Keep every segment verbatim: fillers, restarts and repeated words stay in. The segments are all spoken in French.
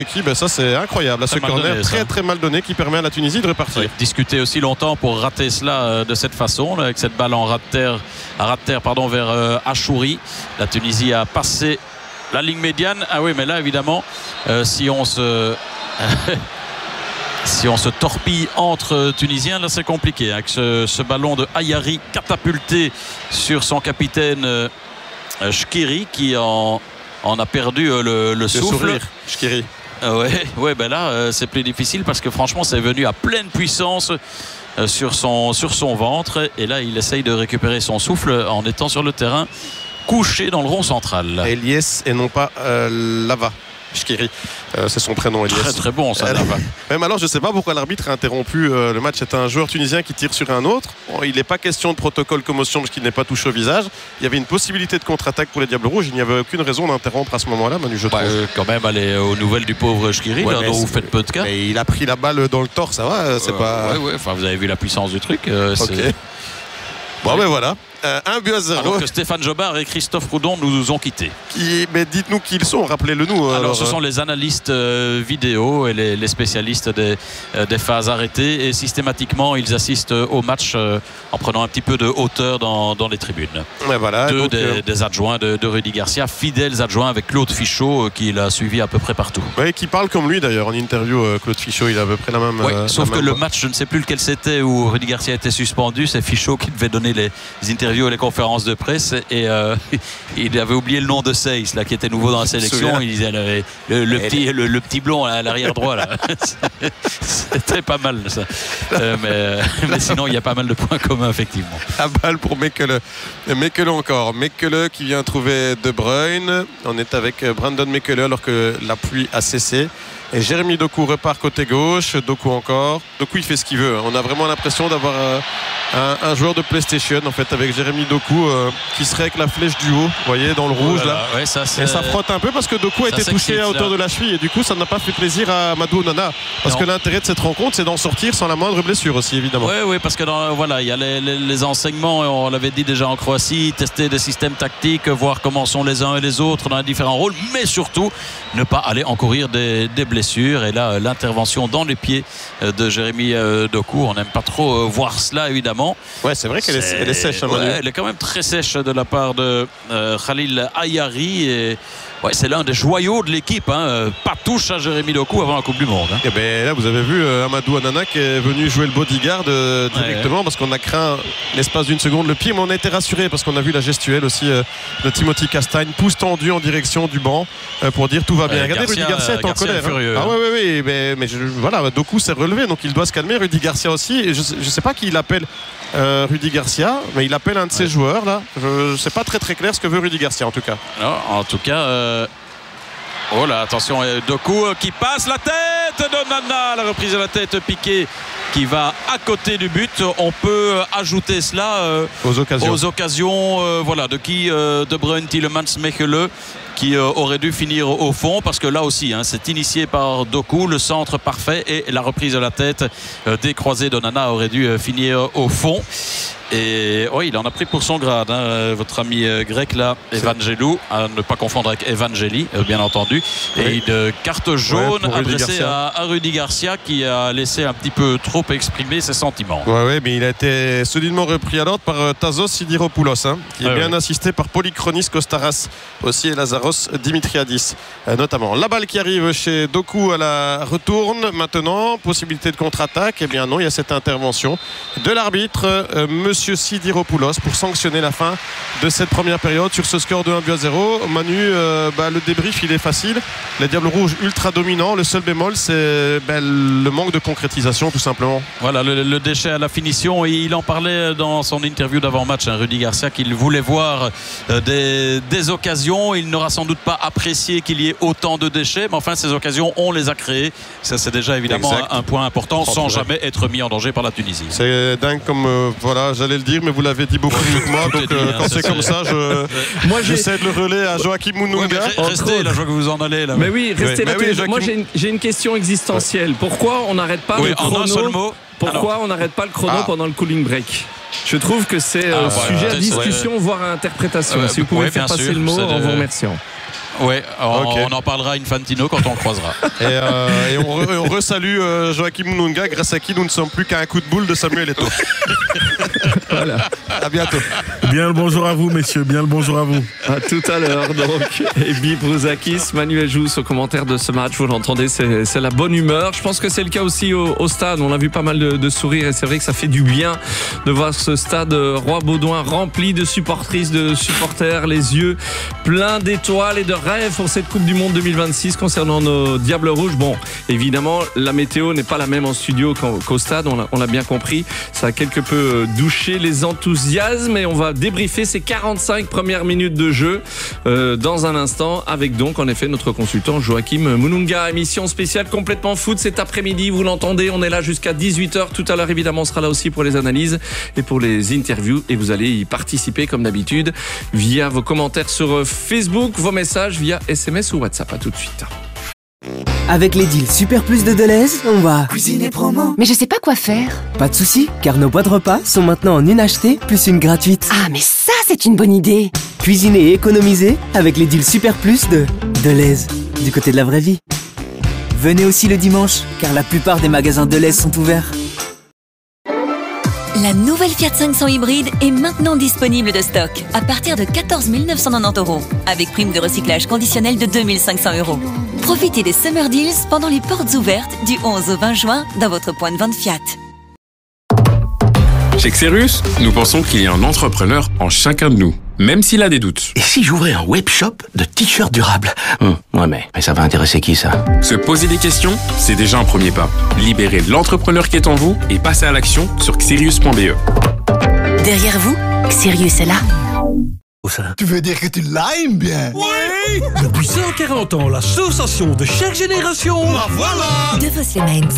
Qui, ben ça c'est incroyable, ce corner donné, très très mal donné qui permet à la Tunisie de repartir. Ouais, discuter aussi longtemps pour rater cela euh, de cette façon, là, avec cette balle en ras de terre, à ras de terre pardon, vers euh, Achouri. La Tunisie a passé la ligne médiane. Ah oui, mais là évidemment, euh, si on se si on se torpille entre Tunisiens, là c'est compliqué. Avec ce, ce ballon de Ayari catapulté sur son capitaine euh, Shkiri qui en, en a perdu euh, le, le souffle. Sourire, Shkiri. Euh, ouais, ouais, ben là euh, c'est plus difficile parce que franchement c'est venu à pleine puissance euh, sur son, sur son ventre et là il essaye de récupérer son souffle en étant sur le terrain couché dans le rond central. Eliès et non pas euh, Lava. Shkiri, euh, c'est son prénom. Eliès. Très très bon ça. Lava. Même alors je ne sais pas pourquoi l'arbitre a interrompu euh, le match. C'est un joueur tunisien qui tire sur un autre. Bon, il n'est pas question de protocole commotion parce qu'il n'est pas touché au visage. Il y avait une possibilité de contre-attaque pour les Diables Rouges. Il n'y avait aucune raison d'interrompre à ce moment-là, Manu, je trouve. Bah, euh, quand même aller aux nouvelles du pauvre Shkiri, ouais, là, dont vous faites peu de cas. Mais il a pris la balle dans le torse, ça va. C'est euh, pas. Ouais, ouais. Enfin, vous avez vu la puissance du truc. Euh, ok. Bon, ben voilà. Euh, un but à zéro. Alors que Stéphane Jobard et Christophe Roudon nous ont quittés. Qui, mais dites-nous qui ils sont, rappelez-le nous. Alors, alors ce sont les analystes euh, vidéo et les, les spécialistes des, euh, des phases arrêtées et systématiquement ils assistent au match euh, en prenant un petit peu de hauteur dans, dans les tribunes. Ouais, voilà, Deux donc, des, euh... des adjoints de, de Rudy Garcia, fidèles adjoints avec Claude Fichot euh, qui l'a suivi à peu près partout. Ouais, qui parle comme lui d'ailleurs en interview. euh, Claude Fichot, il a à peu près la même. Ouais, euh, sauf la que même le voix. match, je ne sais plus lequel c'était où Rudy Garcia était suspendu, c'est Fichot qui devait donner les, les interviews et les conférences de presse et euh, il avait oublié le nom de Seyss là qui était nouveau dans la sélection. Il disait le, le, le petit le, le petit blond à l'arrière droit là. C'était pas mal ça. Euh, mais, mais sinon il y a pas mal de points communs effectivement. La balle pour Mekele. Mekele encore. Mekele qui vient trouver De Bruyne. On est avec Brandon Mekele alors que la pluie a cessé. Et Jérémy Doku repart côté gauche. Doku encore. Doku il fait ce qu'il veut. On a vraiment l'impression d'avoir euh, un, un joueur de PlayStation en fait avec Jérémy Doku euh, qui serait avec la flèche du haut. Vous voyez dans le rouge là. Ouais, ça, et ça frotte un peu parce que Doku a été touché à hauteur de la cheville et du coup ça n'a pas fait plaisir à Amadou Onana. Parce non. que l'intérêt de cette rencontre c'est d'en sortir sans la moindre blessure aussi évidemment. Oui, oui, parce que dans, voilà, il y a les, les, les enseignements, on l'avait dit déjà en Croatie, tester des systèmes tactiques, voir comment sont les uns et les autres dans les différents rôles, mais surtout ne pas aller encourir des, des blessures. Et là, l'intervention dans les pieds de Jérémy Doku, on n'aime pas trop voir cela évidemment. Ouais, c'est vrai qu'elle est, elle est sèche. Hein, ouais, elle est quand même très sèche de la part de euh, Khalil Ayari et ouais, c'est l'un des joyaux de l'équipe, hein. Pas touche à Jérémy Doku avant la Coupe du Monde. Hein. Et ben là, vous avez vu euh, Amadou Onana qui est venu jouer le bodyguard euh, directement ouais, ouais. parce qu'on a craint l'espace d'une seconde le pied, mais on a été rassuré parce qu'on a vu la gestuelle aussi euh, de Timothy Castagne, pouce tendu en direction du banc euh, pour dire tout va bien. Euh, Regardez, Garcia, Rudy Garcia est en Garcia colère. Est furieux, hein. Ah ouais, ouais, ouais, mais, mais je, voilà, Doku s'est relevé, donc il doit se calmer. Rudy Garcia aussi. Et je ne sais pas qui il appelle. Euh, Rudy Garcia, mais il appelle un de ses ouais. joueurs là. Je ne sais pas très très clair ce que veut Rudy Garcia en tout cas. Non, en tout cas. Euh... Oh là, attention, Doku qui passe la tête d'Onana, la reprise de la tête piquée qui va à côté du but. On peut ajouter cela euh, aux occasions, aux occasions euh, voilà, de qui euh, De Bruyne, Tielemans, Mechelen qui euh, aurait dû finir au fond parce que là aussi hein, c'est initié par Doku, le centre parfait et la reprise de la tête euh, décroisée d'Onana aurait dû euh, finir au fond. Et oui, il en a pris pour son grade, hein, votre ami euh, grec là, Evangelou, à ne pas confondre avec Evangeli, euh, bien entendu. Oui. Et une euh, carte jaune ouais, adressée à, à Rudy Garcia qui a laissé un petit peu trop exprimer ses sentiments. Oui, ouais, mais il a été solidement repris à l'ordre par euh, Tazos Sidiropoulos, hein, qui ouais, est bien ouais. assisté par Polychronis Kostaras aussi et Lazaros Dimitriadis, euh, notamment. La balle qui arrive chez Doku à la retourne maintenant, possibilité de contre-attaque. Eh bien non, il y a cette intervention de l'arbitre, euh, Monsieur Monsieur Sidiropoulos pour sanctionner la fin de cette première période sur ce score de un but à zéro. Manu, euh, bah, le débrief il est facile. Les Diables Rouges ultra dominants. Le seul bémol c'est bah, le manque de concrétisation tout simplement. Voilà le, le déchet à la finition. Et il en parlait dans son interview d'avant-match, hein, Rudy Garcia, qu'il voulait voir euh, des, des occasions. Il n'aura sans doute pas apprécié qu'il y ait autant de déchets, mais enfin ces occasions on les a créées. Ça c'est déjà évidemment un, un point important sans jamais être mis en danger par la Tunisie. C'est dingue comme euh, voilà, j'allais le dire, mais vous l'avez dit beaucoup mieux que moi. Donc dit, euh, hein, quand c'est comme ça, je, moi, j'essaie de le relais à Joachim Mounouga. Ouais, restez là, je vois que vous en allez là. Mais oui, restez ouais, là. oui, moi, j'ai une, j'ai une question existentielle. Ouais. Pourquoi on n'arrête pas oui, le chrono en un seul mot. Pourquoi Alors. on n'arrête pas le chrono ah. pendant le cooling break? Je trouve que c'est ah, euh, bah, sujet à discussion, ouais. voire à interprétation. Ouais, si vous pouvez ouais, faire passer sûr, le mot en vous remerciant. Ouais, on, okay. on en parlera à Infantino quand on le croisera. Et, euh, et on, re, on resalue euh, Joachim Mununga, grâce à qui nous ne sommes plus qu'à un coup de boule de Samuel Eto'o. Voilà. À bientôt. Bien le bonjour à vous, messieurs. Bien le bonjour à vous. À tout à l'heure, donc. Et Bi Brouzakis, Manuel Jousse au commentaire de ce match. Vous l'entendez, c'est, c'est la bonne humeur. Je pense que c'est le cas aussi au, au stade. On a vu pas mal de, de sourires et c'est vrai que ça fait du bien de voir ce stade Roi-Baudouin rempli de supportrices, de supporters, les yeux pleins d'étoiles et de rêves pour cette Coupe du Monde deux mille vingt-six concernant nos Diables Rouges. Bon, évidemment, la météo n'est pas la même en studio qu'au, qu'au stade. On l'a, on l'a bien compris. Ça a quelque peu douché les enthousiasmes et on va débriefer ces quarante-cinq premières minutes de jeu euh, dans un instant avec donc en effet notre consultant Joachim Mununga. Émission spéciale complètement foot cet après-midi, vous l'entendez, on est là jusqu'à dix-huit heures. Tout à l'heure évidemment on sera là aussi pour les analyses et pour les interviews et vous allez y participer comme d'habitude via vos commentaires sur Facebook, vos messages via S M S ou WhatsApp. À tout de suite. Avec les deals Super Plus de Deleuze, on va cuisiner promo. Mais je sais pas quoi faire. Pas de soucis, car nos boîtes repas sont maintenant en une achetée plus une gratuite. Ah, mais ça, c'est une bonne idée. Cuisiner et économiser avec les deals Super Plus de Deleuze, du côté de la vraie vie. Venez aussi le dimanche, car la plupart des magasins Deleuze sont ouverts. La nouvelle Fiat cinq cents hybride est maintenant disponible de stock à partir de quatorze mille neuf cent quatre-vingt-dix euros avec prime de recyclage conditionnelle de deux mille cinq cents euros. Profitez des Summer Deals pendant les portes ouvertes du onze au vingt juin dans votre point de vente Fiat. Chez Xerus, nous pensons qu'il y a un entrepreneur en chacun de nous, même s'il a des doutes. Et si j'ouvrais un webshop de t-shirts durables hum, Ouais, mais, mais ça va intéresser qui, ça? Se poser des questions, c'est déjà un premier pas. Libérez l'entrepreneur qui est en vous et passez à l'action sur xerius point b e. Derrière vous, Sirius est là. Tu veux dire que tu l'aimes bien? Oui. Depuis cent quarante ans, la sensation de chaque génération. La voilà. De Vos Lemens.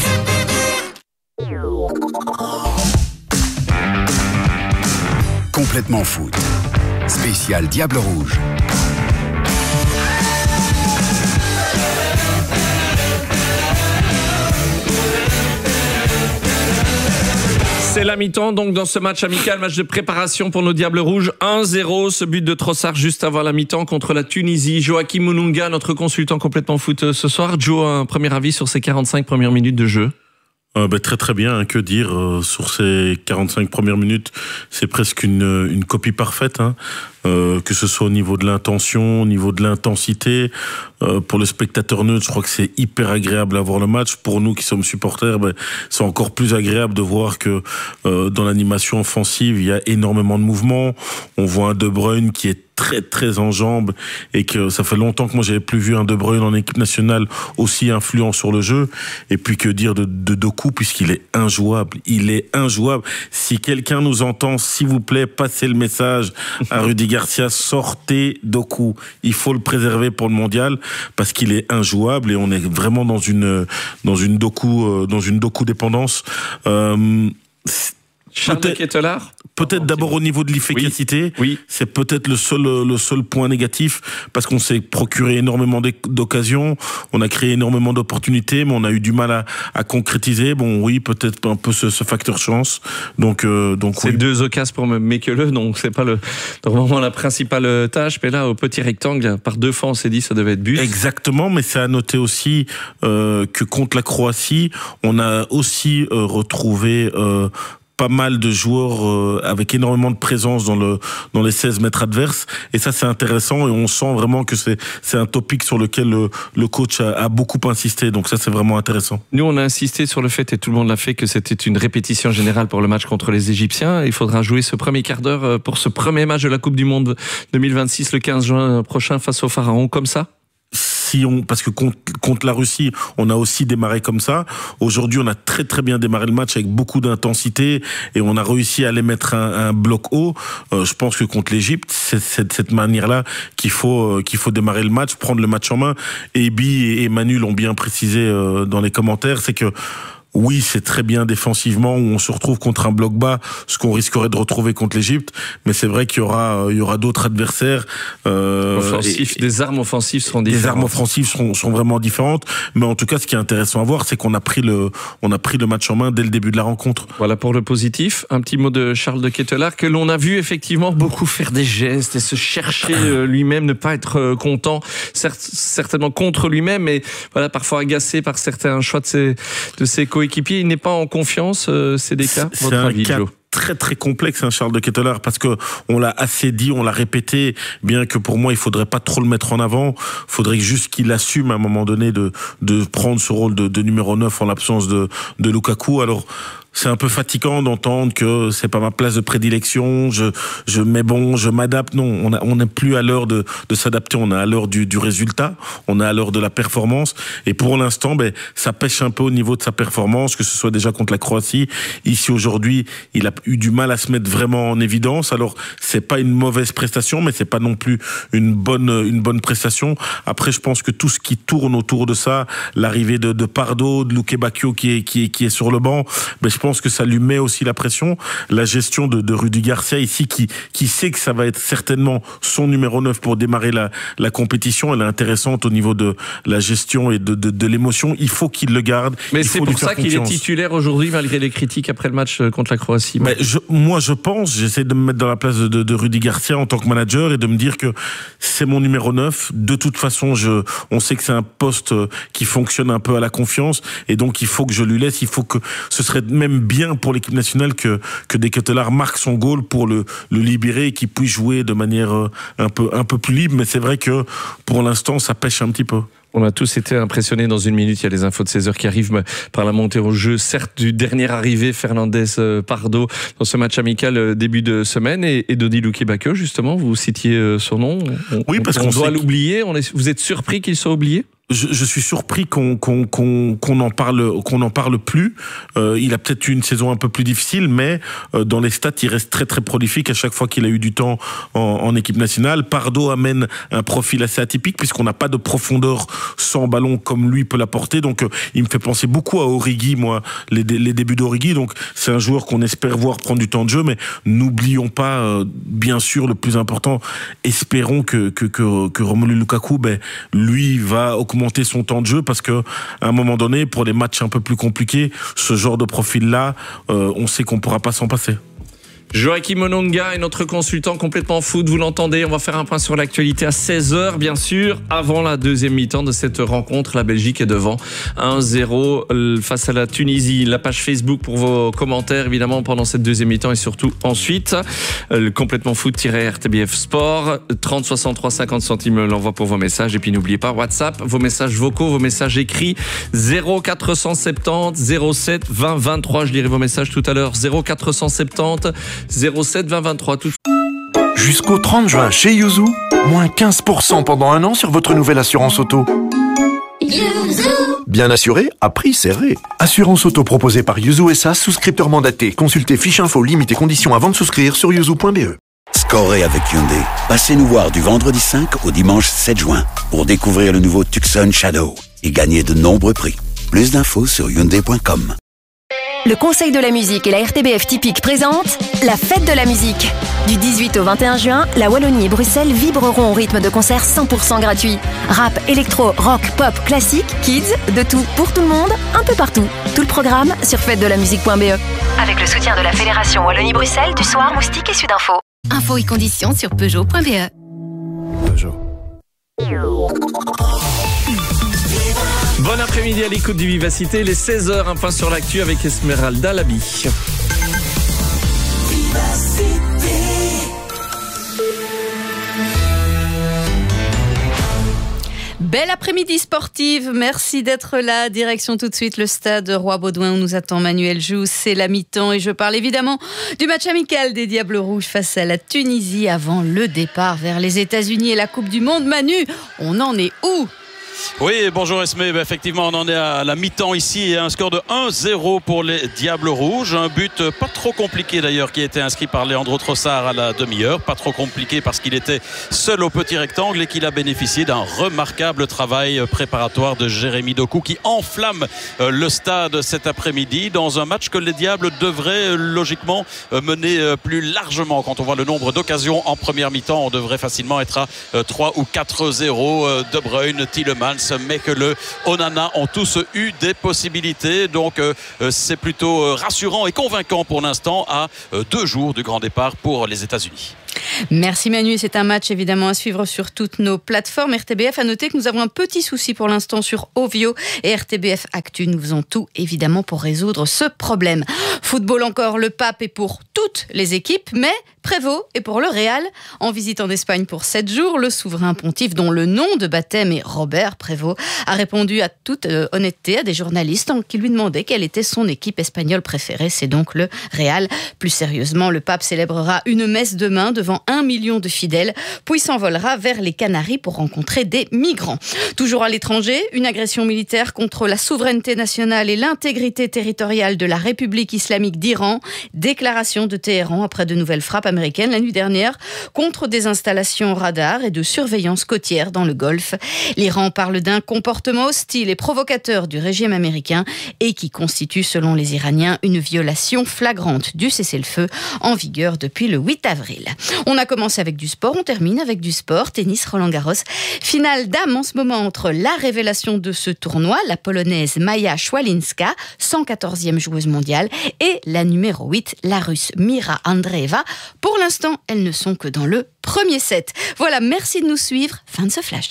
Complètement foot. Spécial Diable Rouge. C'est la mi-temps, donc dans ce match amical, match de préparation pour nos Diables Rouges. un zéro, ce but de Trossard juste avant la mi-temps contre la Tunisie. Joachim Mununga, notre consultant complètement foot ce soir. Joe, un premier avis sur ces quarante-cinq premières minutes de jeu? Euh, bah, très très bien, hein, que dire euh, sur ces quarante-cinq premières minutes, c'est presque une, une copie parfaite, hein, euh, que ce soit au niveau de l'intention, au niveau de l'intensité. Euh, pour le spectateur neutre, je crois que c'est hyper agréable à voir le match. Pour nous qui sommes supporters, bah, c'est encore plus agréable de voir que euh, dans l'animation offensive, il y a énormément de mouvements. On voit un De Bruyne qui est très très en jambes et que ça fait longtemps que moi j'avais plus vu un De Bruyne en équipe nationale aussi influent sur le jeu. Et puis que dire de, de Doku, puisqu'il est injouable, il est injouable. Si quelqu'un nous entend, s'il vous plaît, passez le message à Rudy Garcia, sortez Doku, il faut le préserver pour le mondial parce qu'il est injouable et on est vraiment dans une dans une Doku dans une Doku dépendance. Euh, Charles de Ketelaar. Peut-être d'abord au niveau de l'efficacité, oui, oui. C'est peut-être le seul le seul point négatif parce qu'on s'est procuré énormément d'occasions, on a créé énormément d'opportunités, mais on a eu du mal à, à concrétiser. Bon, oui, peut-être un peu ce, ce facteur chance. Donc, euh, donc c'est oui. Deux occasions pour Mekele, donc c'est pas le vraiment la principale tâche. Mais là, au petit rectangle, par deux fois, on s'est dit ça devait être but. Exactement, mais c'est à noter aussi euh, que contre la Croatie, on a aussi euh, retrouvé euh, pas mal de joueurs euh, avec énormément de présence dans le dans les seize mètres adverses et ça c'est intéressant et on sent vraiment que c'est c'est un topic sur lequel le, le coach a, a beaucoup insisté, donc ça c'est vraiment intéressant. Nous on a insisté sur le fait et tout le monde l'a fait que c'était une répétition générale pour le match contre les Égyptiens. Il faudra jouer ce premier quart d'heure pour ce premier match de la Coupe du Monde deux mille vingt-six le quinze juin prochain face au Pharaon comme ça. Si on, parce que contre, contre la Russie, on a aussi démarré comme ça. Aujourd'hui, on a très très bien démarré le match avec beaucoup d'intensité et on a réussi à aller mettre un, un bloc haut. Euh, je pense que contre l'Égypte, c'est, c'est de cette manière-là qu'il faut euh, qu'il faut démarrer le match, prendre le match en main. Et Bi et Manu l'ont bien précisé euh, dans les commentaires, c'est que Oui, c'est très bien défensivement, où on se retrouve contre un bloc bas, ce qu'on risquerait de retrouver contre l'Égypte. Mais c'est vrai qu'il y aura, il y aura d'autres adversaires. Euh, Offensif, et, des armes offensives seront différentes. Des armes offensives seront, seront vraiment différentes. Mais en tout cas, ce qui est intéressant à voir, c'est qu'on a pris le, on a pris le match en main dès le début de la rencontre. Voilà pour le positif. Un petit mot de Charles de Ketelaere, que l'on a vu effectivement beaucoup faire des gestes et se chercher lui-même, ne pas être content, certes, certainement contre lui-même, mais voilà, parfois agacé par certains choix de ses, de ses coéquipiers. Équipier, il n'est pas en confiance, euh, c'est des cas. C'est un cas très très complexe, hein, Charles de Ketelaere, parce que on l'a assez dit, on l'a répété, bien que pour moi il faudrait pas trop le mettre en avant, faudrait juste qu'il assume à un moment donné de de prendre ce rôle de, de numéro neuf en l'absence de de Lukaku. Alors c'est un peu fatigant d'entendre que c'est pas ma place de prédilection, je, je, mais bon, je m'adapte. Non, on a, on n'est plus à l'heure de, de s'adapter, on est à l'heure du, du résultat, on est à l'heure de la performance. Et pour l'instant, ben, ça pêche un peu au niveau de sa performance, que ce soit déjà contre la Croatie. Ici, aujourd'hui, il a eu du mal à se mettre vraiment en évidence. Alors, c'est pas une mauvaise prestation, mais c'est pas non plus une bonne, une bonne prestation. Après, je pense que tout ce qui tourne autour de ça, l'arrivée de, de Pardo, de Luke Bacchio qui est, qui est, qui est sur le banc, ben, je Je pense que ça lui met aussi la pression. La gestion de, de Rudy Garcia ici, qui, qui sait que ça va être certainement son numéro neuf pour démarrer la, la compétition, elle est intéressante au niveau de la gestion et de, de, de l'émotion. Il faut qu'il le garde. Mais c'est pour ça qu'il est titulaire aujourd'hui, malgré les critiques après le match contre la Croatie. Mais je, moi, je pense, j'essaie de me mettre dans la place de, de, de Rudy Garcia en tant que manager et de me dire que c'est mon numéro neuf. De toute façon, je, on sait que c'est un poste qui fonctionne un peu à la confiance et donc il faut que je lui laisse. Il faut que ce serait même bien pour l'équipe nationale que que De Ketelaere marque son goal pour le le libérer et qu'il puisse jouer de manière un peu un peu plus libre. Mais c'est vrai que pour l'instant, ça pêche un petit peu. On a tous été impressionnés dans une minute. Il y a les infos de seize heures qui arrivent par la montée au jeu, certes, du dernier arrivé, Fernandez Pardo, dans ce match amical début de semaine. Et, et Dodi Luke Bacchio, justement, vous citiez son nom. On, oui, parce on, qu'on doit sait... l'oublier. On est, vous êtes surpris qu'il soit oublié ? Je, je suis surpris qu'on qu'on qu'on qu'on en parle qu'on en parle plus. Euh, il a peut-être eu une saison un peu plus difficile, mais euh, dans les stats, il reste très très prolifique à chaque fois qu'il a eu du temps en, en équipe nationale. Pardo amène un profil assez atypique puisqu'on n'a pas de profondeur sans ballon comme lui peut l'apporter. Donc euh, il me fait penser beaucoup à Origi, moi, les, les débuts d'Origi. Donc c'est un joueur qu'on espère voir prendre du temps de jeu, mais n'oublions pas, euh, bien sûr, le plus important. Espérons que que que, que Romelu Lukaku, ben lui va augmenter son temps de jeu parce que à un moment donné, pour les matchs un peu plus compliqués, ce genre de profil-là, euh, on sait qu'on pourra pas s'en passer. Joachim Ononga est notre consultant complètement foot, vous l'entendez, on va faire un point sur l'actualité à seize heures bien sûr, avant la deuxième mi-temps de cette rencontre. La Belgique est devant un zéro face à la Tunisie. La page Facebook pour vos commentaires évidemment pendant cette deuxième mi-temps et surtout ensuite. Le complètement foot-R T B F Sport, trente soixante-trois cinquante centimes l'envoi pour vos messages. Et puis n'oubliez pas WhatsApp, vos messages vocaux, vos messages écrits, zéro quatre cent soixante-dix zéro sept vingt vingt-trois. Je lirai vos messages tout à l'heure, zéro quatre cent soixante-dix zéro sept vingt vingt-trois. Tout... Jusqu'au trente juin chez Yuzu, moins quinze pour cent pendant un an sur votre nouvelle assurance auto. Yuzu. Bien assuré, à prix serré. Assurance auto proposée par Yuzu S A, souscripteur mandaté. Consultez fiche info, limite et conditions avant de souscrire sur yuzu point b e. Scorez avec Hyundai. Passez nous voir du vendredi cinq au dimanche sept juin pour découvrir le nouveau Tucson Shadow et gagner de nombreux prix. Plus d'infos sur hyundai point com. Le Conseil de la musique et la R T B F Typique présentent la fête de la musique. Du dix-huit au vingt et un juin, la Wallonie et Bruxelles vibreront au rythme de concerts cent pour cent gratuits. Rap, électro, rock, pop, classique, kids, de tout pour tout le monde, un peu partout. Tout le programme sur fête de la musique point b e. Avec le soutien de la Fédération Wallonie-Bruxelles, du Soir, Moustique et Sudinfo. Infos et conditions sur peugeot point b e. Peugeot. Bon après-midi à l'écoute du Vivacité, les seize heures, un point sur l'actu avec Esmeralda Labi. Belle après-midi sportive, merci d'être là. Direction tout de suite le stade Roi-Baudouin où nous attend Manuel Jousse. C'est la mi-temps et je parle évidemment du match amical des Diables Rouges face à la Tunisie avant le départ vers les États-Unis et la Coupe du Monde. Manu, on en est où ? Oui, bonjour Esmé. Ben, effectivement, on en est à la mi-temps ici. Un score de un zéro pour les Diables Rouges. Un but pas trop compliqué d'ailleurs qui a été inscrit par Leandro Trossard à la demi-heure. Pas trop compliqué parce qu'il était seul au petit rectangle et qu'il a bénéficié d'un remarquable travail préparatoire de Jérémy Doku qui enflamme le stade cet après-midi dans un match que les Diables devraient logiquement mener plus largement. Quand on voit le nombre d'occasions en première mi-temps, on devrait facilement être à trois ou quatre zéro. De Bruyne, Tielemans, Mechelen, Onana ont tous eu des possibilités. Donc euh, c'est plutôt rassurant et convaincant pour l'instant à euh, deux jours du grand départ pour les États-Unis. Merci Manu, c'est un match évidemment à suivre sur toutes nos plateformes. R T B F a noté que nous avons un petit souci pour l'instant sur Ovio et R T B F Actu. Nous faisons tout évidemment pour résoudre ce problème. Football encore, le pape est pour toutes les équipes, mais Prévost est pour le Real. En visite en Espagne pour sept jours, le souverain pontife, dont le nom de baptême est Robert Prévost, a répondu à toute euh, honnêteté à des journalistes qui lui demandaient quelle était son équipe espagnole préférée. C'est donc le Real. Plus sérieusement, le pape célébrera une messe demain devant un million de fidèles, puis s'envolera vers les Canaries pour rencontrer des migrants. Toujours à l'étranger, une agression militaire contre la souveraineté nationale et l'intégrité territoriale de la République islamique d'Iran. Déclaration de Téhéran après de nouvelles frappes américaines la nuit dernière contre des installations radar et de surveillance côtière dans le Golfe. L'Iran parle d'un comportement hostile et provocateur du régime américain et qui constitue, selon les Iraniens, une violation flagrante du cessez-le-feu en vigueur depuis le huit avril. On a commencé avec du sport, on termine avec du sport. Tennis, Roland-Garros. Finale dames en ce moment entre la révélation de ce tournoi, la polonaise Maja Szwalinska, cent quatorzième joueuse mondiale, et la numéro huit, la russe Mira Andreeva. Pour l'instant, elles ne sont que dans le premier set. Voilà, merci de nous suivre. Fin de ce flash.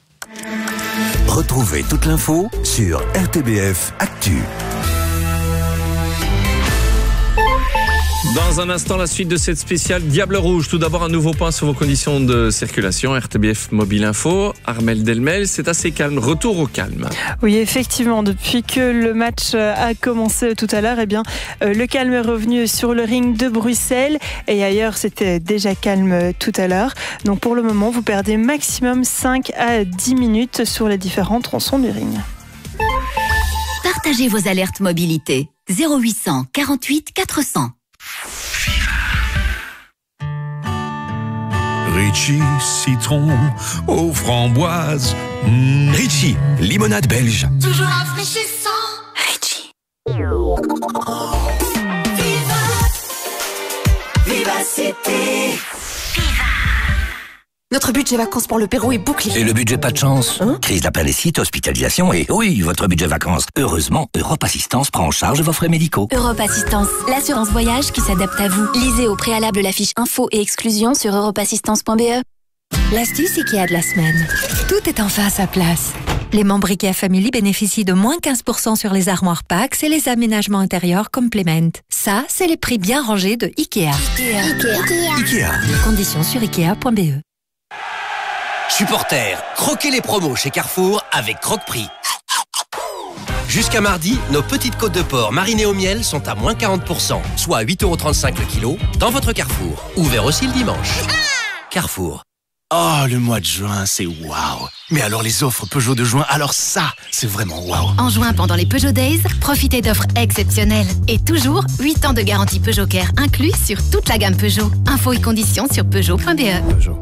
Retrouvez toute l'info sur R T B F Actu. Dans un instant, la suite de cette spéciale Diable Rouge. Tout d'abord, un nouveau point sur vos conditions de circulation. R T B F Mobile Info. Armelle Delmel, c'est assez calme. Retour au calme. Oui, effectivement. Depuis que le match a commencé tout à l'heure, eh bien, le calme est revenu sur le ring de Bruxelles. Et ailleurs, c'était déjà calme tout à l'heure. Donc, pour le moment, vous perdez maximum cinq à dix minutes sur les différents tronçons du ring. Partagez vos alertes mobilité. zéro huit cent quarante-huit quatre cents. Ritchie, citron aux framboises. Mmh. Ritchie, limonade belge. Toujours rafraîchissant. Ritchie. Viva, Vivacité. Notre budget vacances pour le Pérou est bouclé. Et le budget pas de chance hein? Crise d'appendicite, hospitalisation et oui, votre budget vacances. Heureusement, Europe Assistance prend en charge vos frais médicaux. Europe Assistance, l'assurance voyage qui s'adapte à vous. Lisez au préalable la fiche info et exclusion sur europe assistance point b e. L'astuce IKEA de la semaine. Tout est enfin à sa place. Les membres IKEA Family bénéficient de moins quinze pour cent sur les armoires Pax et les aménagements intérieurs Complement. Ça, c'est les prix bien rangés de IKEA. IKEA. Ikea. Ikea. Conditions sur ikea point b e. Supporters, croquez les promos chez Carrefour avec Croque-Prix. Jusqu'à mardi, nos petites côtes de porc marinées au miel sont à moins quarante pour cent, soit à huit euros trente-cinq le kilo, dans votre Carrefour. Ouvert aussi le dimanche. Carrefour. Oh, le mois de juin, c'est waouh. Mais alors les offres Peugeot de juin, alors ça, c'est vraiment waouh. En juin, pendant les Peugeot Days, profitez d'offres exceptionnelles. Et toujours, huit ans de garantie Peugeot Care inclus sur toute la gamme Peugeot. Infos et conditions sur peugeot point b e. Peugeot.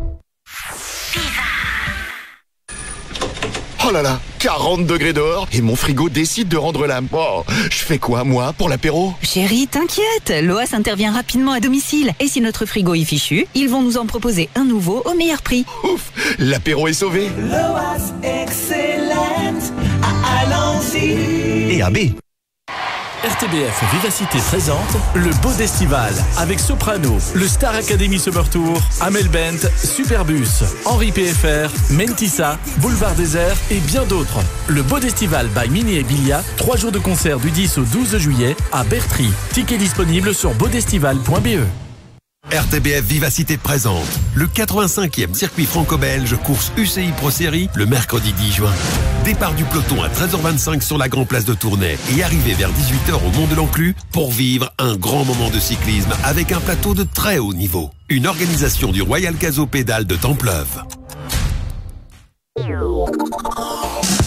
Oh là là, quarante degrés dehors et mon frigo décide de rendre l'âme. Oh, je fais quoi, moi, pour l'apéro? Chérie, t'inquiète, l'O A S intervient rapidement à domicile. Et si notre frigo est fichu, ils vont nous en proposer un nouveau au meilleur prix. Ouf, l'apéro est sauvé. L'O A S excellente, allons-y. Et à B. R T B F Vivacité présente le Beau d'Estival avec Soprano, le Star Academy Summer Tour, Amel Bent, Superbus, Henri P F R, Mentissa, Boulevard Désert et bien d'autres. Le Beau d'Estival by Mini et Bilia, trois jours de concert du dix au douze juillet à Bertry. Tickets disponibles sur beaudestival point b e. R T B F Vivacité présente le quatre-vingt-cinquième circuit franco-belge course U C I Pro Série le mercredi dix juin. Départ du peloton à treize heures vingt-cinq sur la Grand Place de Tournai et arrivée vers dix-huit heures au Mont de l'Enclus pour vivre un grand moment de cyclisme avec un plateau de très haut niveau. Une organisation du Royal Caso Pédale de Templeuve.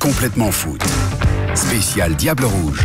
complètement foot. Spécial Diable Rouge.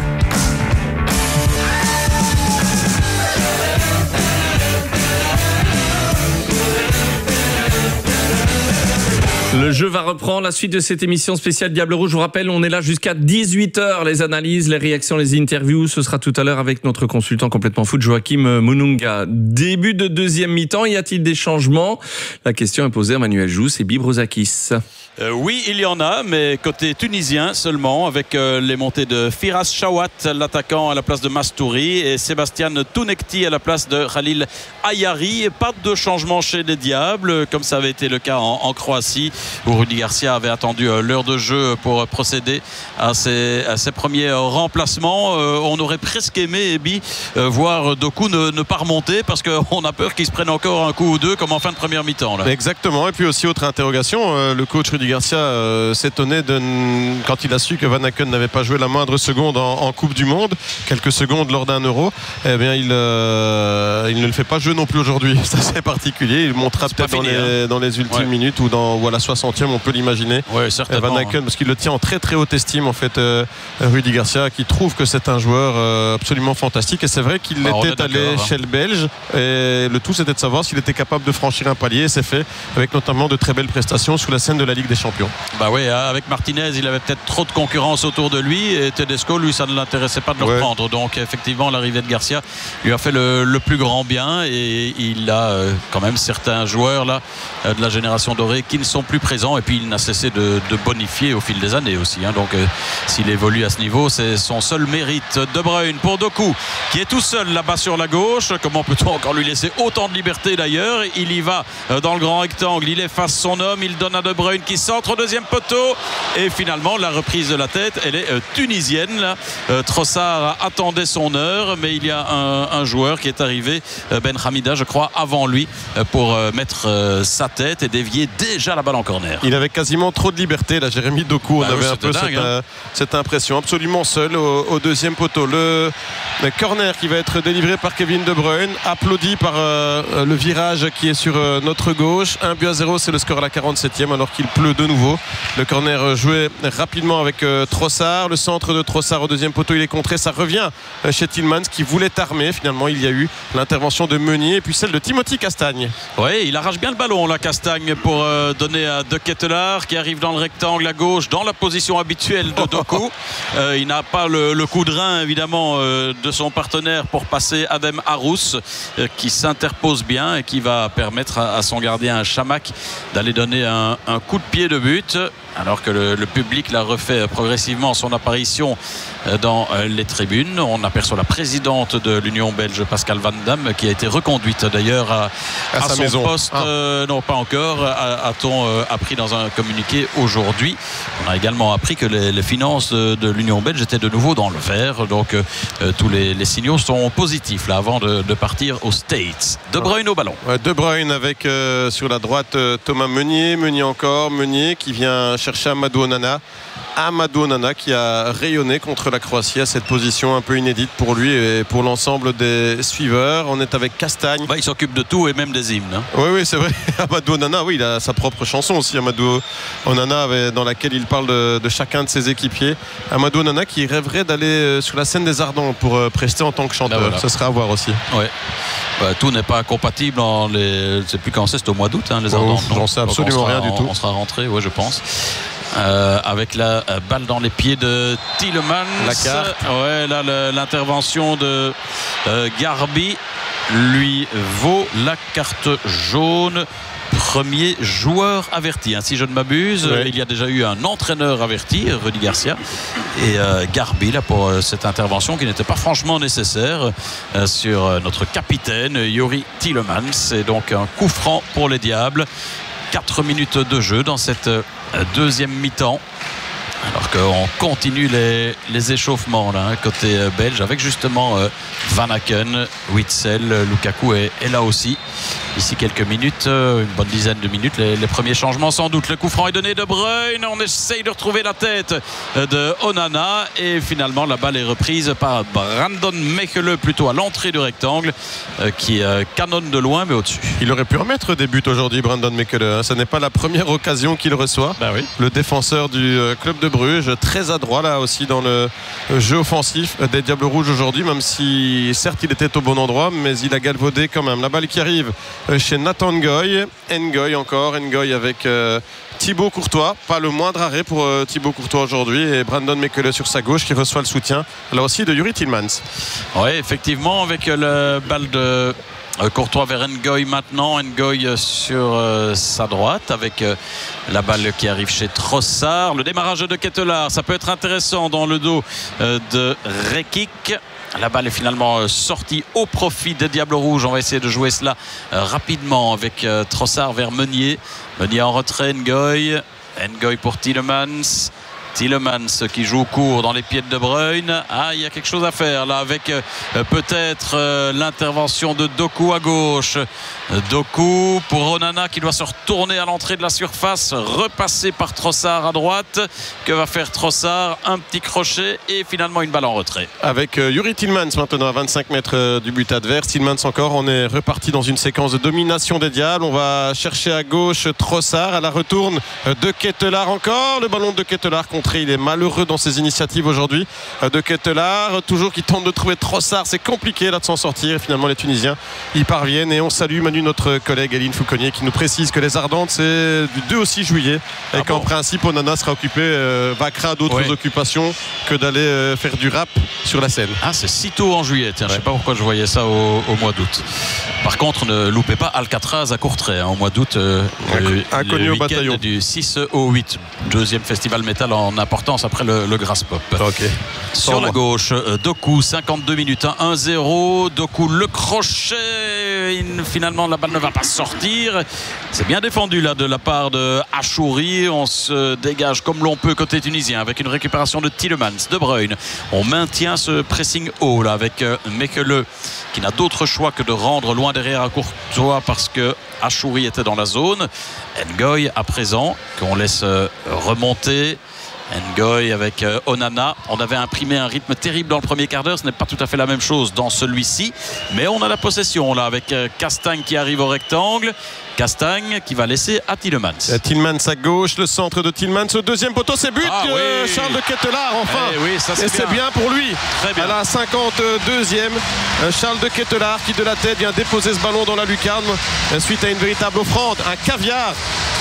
Le jeu va reprendre la suite de cette émission spéciale Diable Rouge. Je vous rappelle, on est là jusqu'à dix-huit heures. Les analyses, les réactions, les interviews. Ce sera tout à l'heure avec notre consultant complètement foot, Joachim Mununga. Début de deuxième mi-temps, y a-t-il des changements? La question est posée à Manuel Jousse et Bibrozakis. Euh, oui, il y en a, mais côté tunisien seulement, avec euh, les montées de Firas Chawat, l'attaquant à la place de Mastouri, et Sébastien Tounekti à la place de Khalil Ayari. Pas de changement chez les Diables, comme ça avait été le cas en, en Croatie, où Rudy Garcia avait attendu euh, l'heure de jeu pour procéder à ses, à ses premiers remplacements. Euh, on aurait presque aimé, Ebi, euh, voir Doku ne, ne pas remonter, parce qu'on a peur qu'il se prenne encore un coup ou deux, comme en fin de première mi-temps. Là. Exactement, et puis aussi autre interrogation, euh, le coach Rudy Garcia euh, s'étonnait de, quand il a su que Van Aken n'avait pas joué la moindre seconde en, en Coupe du Monde, quelques secondes lors d'un Euro. Eh bien, il, euh, il ne le fait pas jouer non plus aujourd'hui. C'est assez particulier. Il montera peut-être dans, hein. dans les ultimes ouais. minutes ou, dans, ou à la soixantième, on peut l'imaginer. Ouais, certainement. Van Aken, parce qu'il le tient en très très haute estime en fait, euh, Rudy Garcia, qui trouve que c'est un joueur euh, absolument fantastique. Et c'est vrai qu'il bah, était allé hein. chez le Belge. Et le tout, c'était de savoir s'il était capable de franchir un palier. Et c'est fait avec notamment de très belles prestations sous la scène de la Ligue des Champions. Bah oui, avec Martinez, il avait peut-être trop de concurrence autour de lui, et Tedesco, lui, ça ne l'intéressait pas de le ouais. reprendre. Donc effectivement, l'arrivée de Garcia lui a fait le, le plus grand bien, et il a euh, quand même certains joueurs là euh, de la génération dorée qui ne sont plus présents, et puis il n'a cessé de, de bonifier au fil des années aussi. Hein. Donc euh, s'il évolue à ce niveau, c'est son seul mérite. De Bruyne pour Doku, qui est tout seul là-bas sur la gauche. Comment peut-on encore lui laisser autant de liberté d'ailleurs? Il y va euh, dans le grand rectangle, il efface son homme, il donne à De Bruyne qui centre deuxième poteau, et finalement la reprise de la tête, elle est euh, tunisienne là. Euh, Trossard attendait son heure, mais il y a un, un joueur qui est arrivé, euh, Ben Hamida je crois, avant lui euh, pour euh, mettre euh, sa tête et dévier déjà la balle en corner. Il avait quasiment trop de liberté là, Jérémy Doku. Bah on oui, avait un peu dingue, cette, hein. euh, cette impression, absolument seul au, au deuxième poteau. Le, le corner qui va être délivré par Kevin De Bruyne, applaudi par euh, le virage qui est sur euh, notre gauche. Un but à zéro, c'est le score à la quarante-septième, alors qu'il pleut de nouveau. Le corner joué rapidement avec euh, Trossard. Le centre de Trossard au deuxième poteau, il est contré. Ça revient euh, chez Tillmans qui voulait armer. Finalement, il y a eu l'intervention de Meunier et puis celle de Timothy Castagne. Oui, il arrache bien le ballon, là, Castagne, pour euh, donner à De Ketelaar qui arrive dans le rectangle à gauche, dans la position habituelle de Doku. Euh, il n'a pas le, le coup de rein, évidemment, euh, de son partenaire pour passer Adem Harous, euh, qui s'interpose bien et qui va permettre à, à son gardien Chamakh d'aller donner un, un coup de pied de but. Alors que le, le public l'a refait progressivement son apparition dans les tribunes. On aperçoit la présidente de l'Union belge, Pascal Van Damme, qui a été reconduite d'ailleurs à, à, à son maison. poste. Ah. Euh, non, pas encore, a-t-on euh, appris dans un communiqué aujourd'hui. On a également appris que les, les finances de, de l'Union belge étaient de nouveau dans le vert. Donc euh, tous les, les signaux sont positifs là, avant de, de partir aux States. De Bruyne au ballon. Ouais, De Bruyne avec euh, sur la droite euh, Thomas Meunier. Meunier encore. Meunier qui vient chercher Amadou Onana. Amadou Onana qui a rayonné contre la Croatie à cette position un peu inédite pour lui et pour l'ensemble des suiveurs. On est avec Castagne. Bah, il s'occupe de tout et même des hymnes. Hein. Oui, oui, c'est vrai. Amadou Onana, oui, il a sa propre chanson aussi. Amadou Onana, dans laquelle il parle de, de chacun de ses équipiers. Amadou Onana qui rêverait d'aller sur la scène des Ardents pour prester en tant que chanteur. Là, voilà. Ce serait à voir aussi. Ouais. Bah, tout n'est pas compatible en les... Je ne sais plus quand c'est, c'est au mois d'août, hein, les Ardents. Oh, j'en sais absolument sera, rien du tout. On sera rentré, oui, je pense. Euh, avec la euh, balle dans les pieds de Tielemans. La carte. Ouais, là, le, l'intervention de euh, Garbi lui vaut la carte jaune. Premier joueur averti, hein, si je ne m'abuse. Ouais. Il y a déjà eu un entraîneur averti, Rudy Garcia, et euh, Garbi là pour euh, cette intervention qui n'était pas franchement nécessaire euh, sur euh, notre capitaine Youri Tielemans. C'est donc un coup franc pour les Diables. quatre minutes de jeu dans cette euh, deuxième mi-temps. Alors qu'on continue les, les échauffements là, hein, côté euh, belge, avec justement euh, Van Aken, Witsel, Lukaku est, est là aussi. Ici quelques minutes, euh, une bonne dizaine de minutes, les, les premiers changements sans doute. Le coup franc est donné de Bruyne, on essaye de retrouver la tête de Onana et finalement la balle est reprise par Brandon Mechelen plutôt à l'entrée du rectangle euh, qui euh, canonne de loin mais au-dessus. Il aurait pu remettre des buts aujourd'hui, Brandon Mechelen. Hein. Ce n'est pas la première occasion qu'il reçoit. Bah oui. Le défenseur du euh, club de Bruges Bruges très adroit là aussi dans le jeu offensif des Diables Rouges aujourd'hui, même si certes il était au bon endroit, mais il a galvaudé quand même. La balle qui arrive chez Nathan Ngoy. Ngoy encore, Ngoy avec euh, Thibaut Courtois, pas le moindre arrêt pour euh, Thibaut Courtois aujourd'hui, et Brandon Mekele sur sa gauche qui reçoit le soutien là aussi de Yuri Tillmans. Oui, effectivement, avec le balle de Courtois vers Ngoy maintenant, Ngoy sur euh, sa droite avec euh, la balle qui arrive chez Trossard. Le démarrage de Ketelaar, ça peut être intéressant dans le dos euh, de Rekik. La balle est finalement euh, sortie au profit des Diables Rouges. On va essayer de jouer cela euh, rapidement avec euh, Trossard vers Meunier. Meunier en retrait, Ngoy. Ngoy pour Tielemans. Tielemans qui joue court dans les pieds de De Bruyne. Ah, il y a quelque chose à faire là avec euh, peut-être euh, l'intervention de Doku à gauche. Doku pour Onana qui doit se retourner à l'entrée de la surface, repasser par Trossard à droite. Que va faire Trossard? Un petit crochet et finalement une balle en retrait. Avec euh, Yuri Tillmans maintenant à vingt-cinq mètres euh, du but adverse. Tillmans encore, on est reparti dans une séquence de domination des Diables. On va chercher à gauche Trossard, à la retourne euh, de Ketelaar encore. Le ballon de Ketelaar contre. Il est malheureux dans ses initiatives aujourd'hui de Ketelaar, toujours qui tente de trouver Trossard. C'est compliqué là de s'en sortir et finalement les Tunisiens y parviennent. Et on salue Manu, notre collègue Eline Fouconnier, qui nous précise que les Ardentes c'est du deux au six juillet et ah qu'en bon. principe Onana sera occupé, euh, vaquera d'autres oui. occupations que d'aller euh, faire du rap sur la scène. Ah, c'est si tôt en juillet, tiens, ouais. Je sais pas pourquoi je voyais ça au, au mois d'août. Par contre, ne loupez pas Alcatraz à Courtrai hein, au mois d'août, euh, inconnu le au bataillon du six au huit, deuxième festival métal en importance après le, le Grass Pop. Okay. Sur Sans la moi. gauche, Doku, cinquante-deux minutes, un zéro. Doku, le crochet. Finalement, la balle ne va pas sortir. C'est bien défendu là de la part de Achouri. On se dégage comme l'on peut côté tunisien avec une récupération de Tielemans, De Bruyne. On maintient ce pressing haut là avec Mekele qui n'a d'autre choix que de rendre loin derrière à Courtois parce que Achouri était dans la zone. Ngoy à présent qu'on laisse remonter. Ngoy avec euh, Onana. On avait imprimé un rythme terrible dans le premier quart d'heure. Ce n'est pas tout à fait la même chose dans celui-ci. Mais on a la possession là avec euh, Castagne qui arrive au rectangle. Castagne qui va laisser à Tielemans. Tielemans à gauche, le centre de Tielemans. Au deuxième poteau, c'est but. Ah, euh, oui. Charles de Ketelaar enfin. Eh oui, ça, et c'est bien. bien pour lui. Très bien. À la cinquante-deuxième, Charles de Ketelaar qui de la tête vient déposer ce ballon dans la lucarne suite à une véritable offrande, un caviar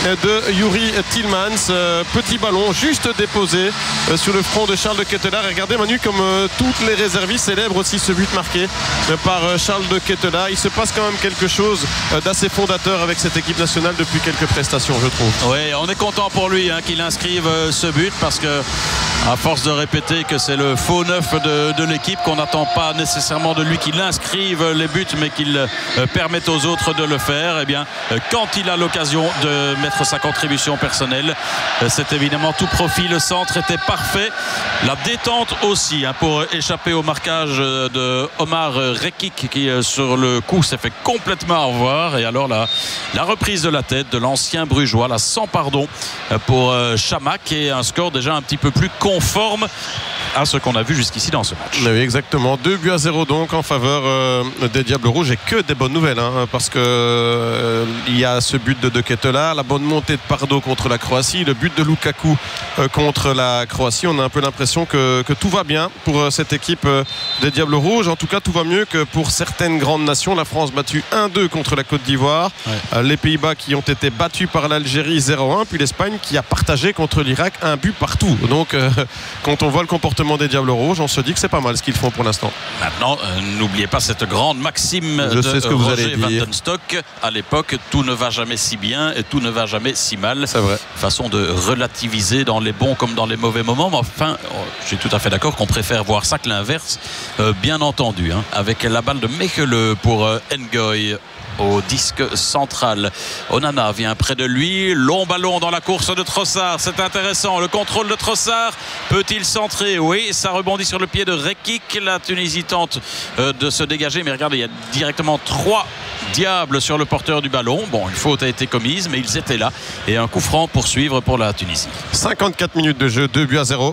de Yuri Tielemans. Euh, petit ballon juste déposé euh, sur le front de Charles de Ketelaar. Et regardez Manu comme euh, toutes les réservistes célèbrent aussi ce but marqué euh, par euh, Charles de Ketelaar. Il se passe quand même quelque chose euh, d'assez fondateur avec cette équipe nationale depuis quelques prestations, je trouve. Oui, on est content pour lui hein, qu'il inscrive euh, ce but parce que à force de répéter que c'est le faux neuf de, de l'équipe, qu'on n'attend pas nécessairement de lui qu'il inscrive les buts mais qu'il euh, permette aux autres de le faire, et eh bien euh, quand il a l'occasion de mettre sa contribution personnelle, euh, c'est évidemment tout profit. Le centre était parfait, la détente aussi hein, pour échapper au marquage de Omar Rekik qui euh, sur le coup s'est fait complètement au revoir. Et alors la, la reprise de la tête de l'ancien Brugeois là, sans pardon euh, pour euh, Chamac, et un score déjà un petit peu plus conforme à ce qu'on a vu jusqu'ici dans ce match. Oui, exactement. deux buts à zéro donc en faveur euh, des Diables Rouges, et que des bonnes nouvelles hein, parce que euh, il y a ce but de De Ketelaar, la bonne montée de Pardo contre la Croatie, le but de Lukaku euh, contre la Croatie. On a un peu l'impression que, que tout va bien pour euh, cette équipe euh, des Diables Rouges. En tout cas, tout va mieux que pour certaines grandes nations. La France battue un deux contre la Côte d'Ivoire, ouais. euh, les Pays-Bas qui ont été battus par l'Algérie zéro un, puis l'Espagne qui a partagé contre l'Irak un but partout. Donc euh, quand on voit le comportement des Diables Rouges, on se dit que c'est pas mal ce qu'ils font pour l'instant. Maintenant, euh, n'oubliez pas cette grande maxime Je de sais ce que Roger vous allez dire. Van den Stock à l'époque: tout ne va jamais si bien et tout ne va jamais si mal. C'est vrai. Façon de relativiser dans les bons comme dans les mauvais moments, mais enfin, je suis tout à fait d'accord qu'on préfère voir ça que l'inverse, euh, bien entendu, hein, avec la balle de Mekele pour euh, Ngoy au disque central. Onana vient près de lui, long ballon dans la course de Trossard, c'est intéressant, le contrôle de Trossard, peut-il centrer? Oui, ça rebondit sur le pied de Rekik. La Tunisie tente euh, de se dégager, mais regardez, il y a directement trois Diables sur le porteur du ballon. Bon, une faute a été commise, mais ils étaient là, et un coup franc pour suivre pour la Tunisie. cinquante-quatre minutes de jeu, deux buts à zéro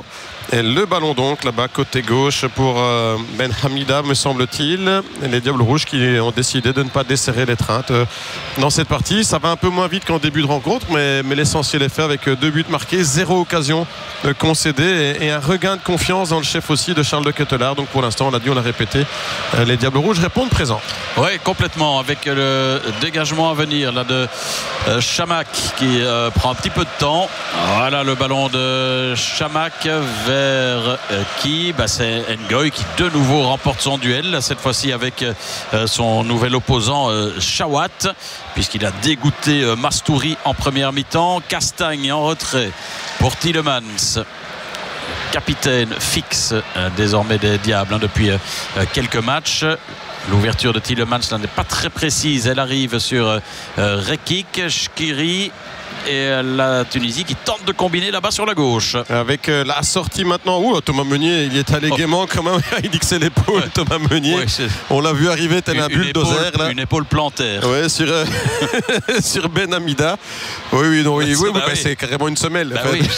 Et le ballon donc là-bas côté gauche pour euh, Ben Hamida me semble-t-il. Et les Diables Rouges qui ont décidé de ne pas desserrer l'étreinte euh, dans cette partie. Ça va un peu moins vite qu'en début de rencontre, mais, mais l'essentiel est fait avec deux buts marqués, zéro occasion euh, concédée et, et un regain de confiance dans le chef aussi de Charles de Ketelaar. Donc pour l'instant on l'a dit, on l'a répété, euh, les Diables Rouges répondent présent. Oui, complètement, avec le dégagement à venir là de euh, Chamac qui euh, prend un petit peu de temps. Voilà le ballon de Chamac vers euh, qui bah, c'est Ngoy qui de nouveau remporte son duel, là, cette fois-ci avec euh, son nouvel opposant euh, Chawat, puisqu'il a dégoûté euh, Mastouri en première mi-temps. Castagne en retrait pour Tielemans, capitaine fixe euh, désormais des Diables hein, depuis euh, quelques matchs. L'ouverture de Tielemans n'est pas très précise, elle arrive sur euh, Rekik, Shkiri et la Tunisie qui tente de combiner là-bas sur la gauche. Avec euh, la sortie maintenant, ouh, Thomas Meunier, il y est allé oh. gaiement quand même. Il dit que c'est l'épaule, ouais. Thomas Meunier. Ouais, on l'a vu arriver tel une, un bulldozer. Une, une épaule plantaire. Ouais, sur, euh, sur Ben Hamida. Oui, oui, non, oui, oui, bah, oui. c'est carrément une semelle. Bah oui,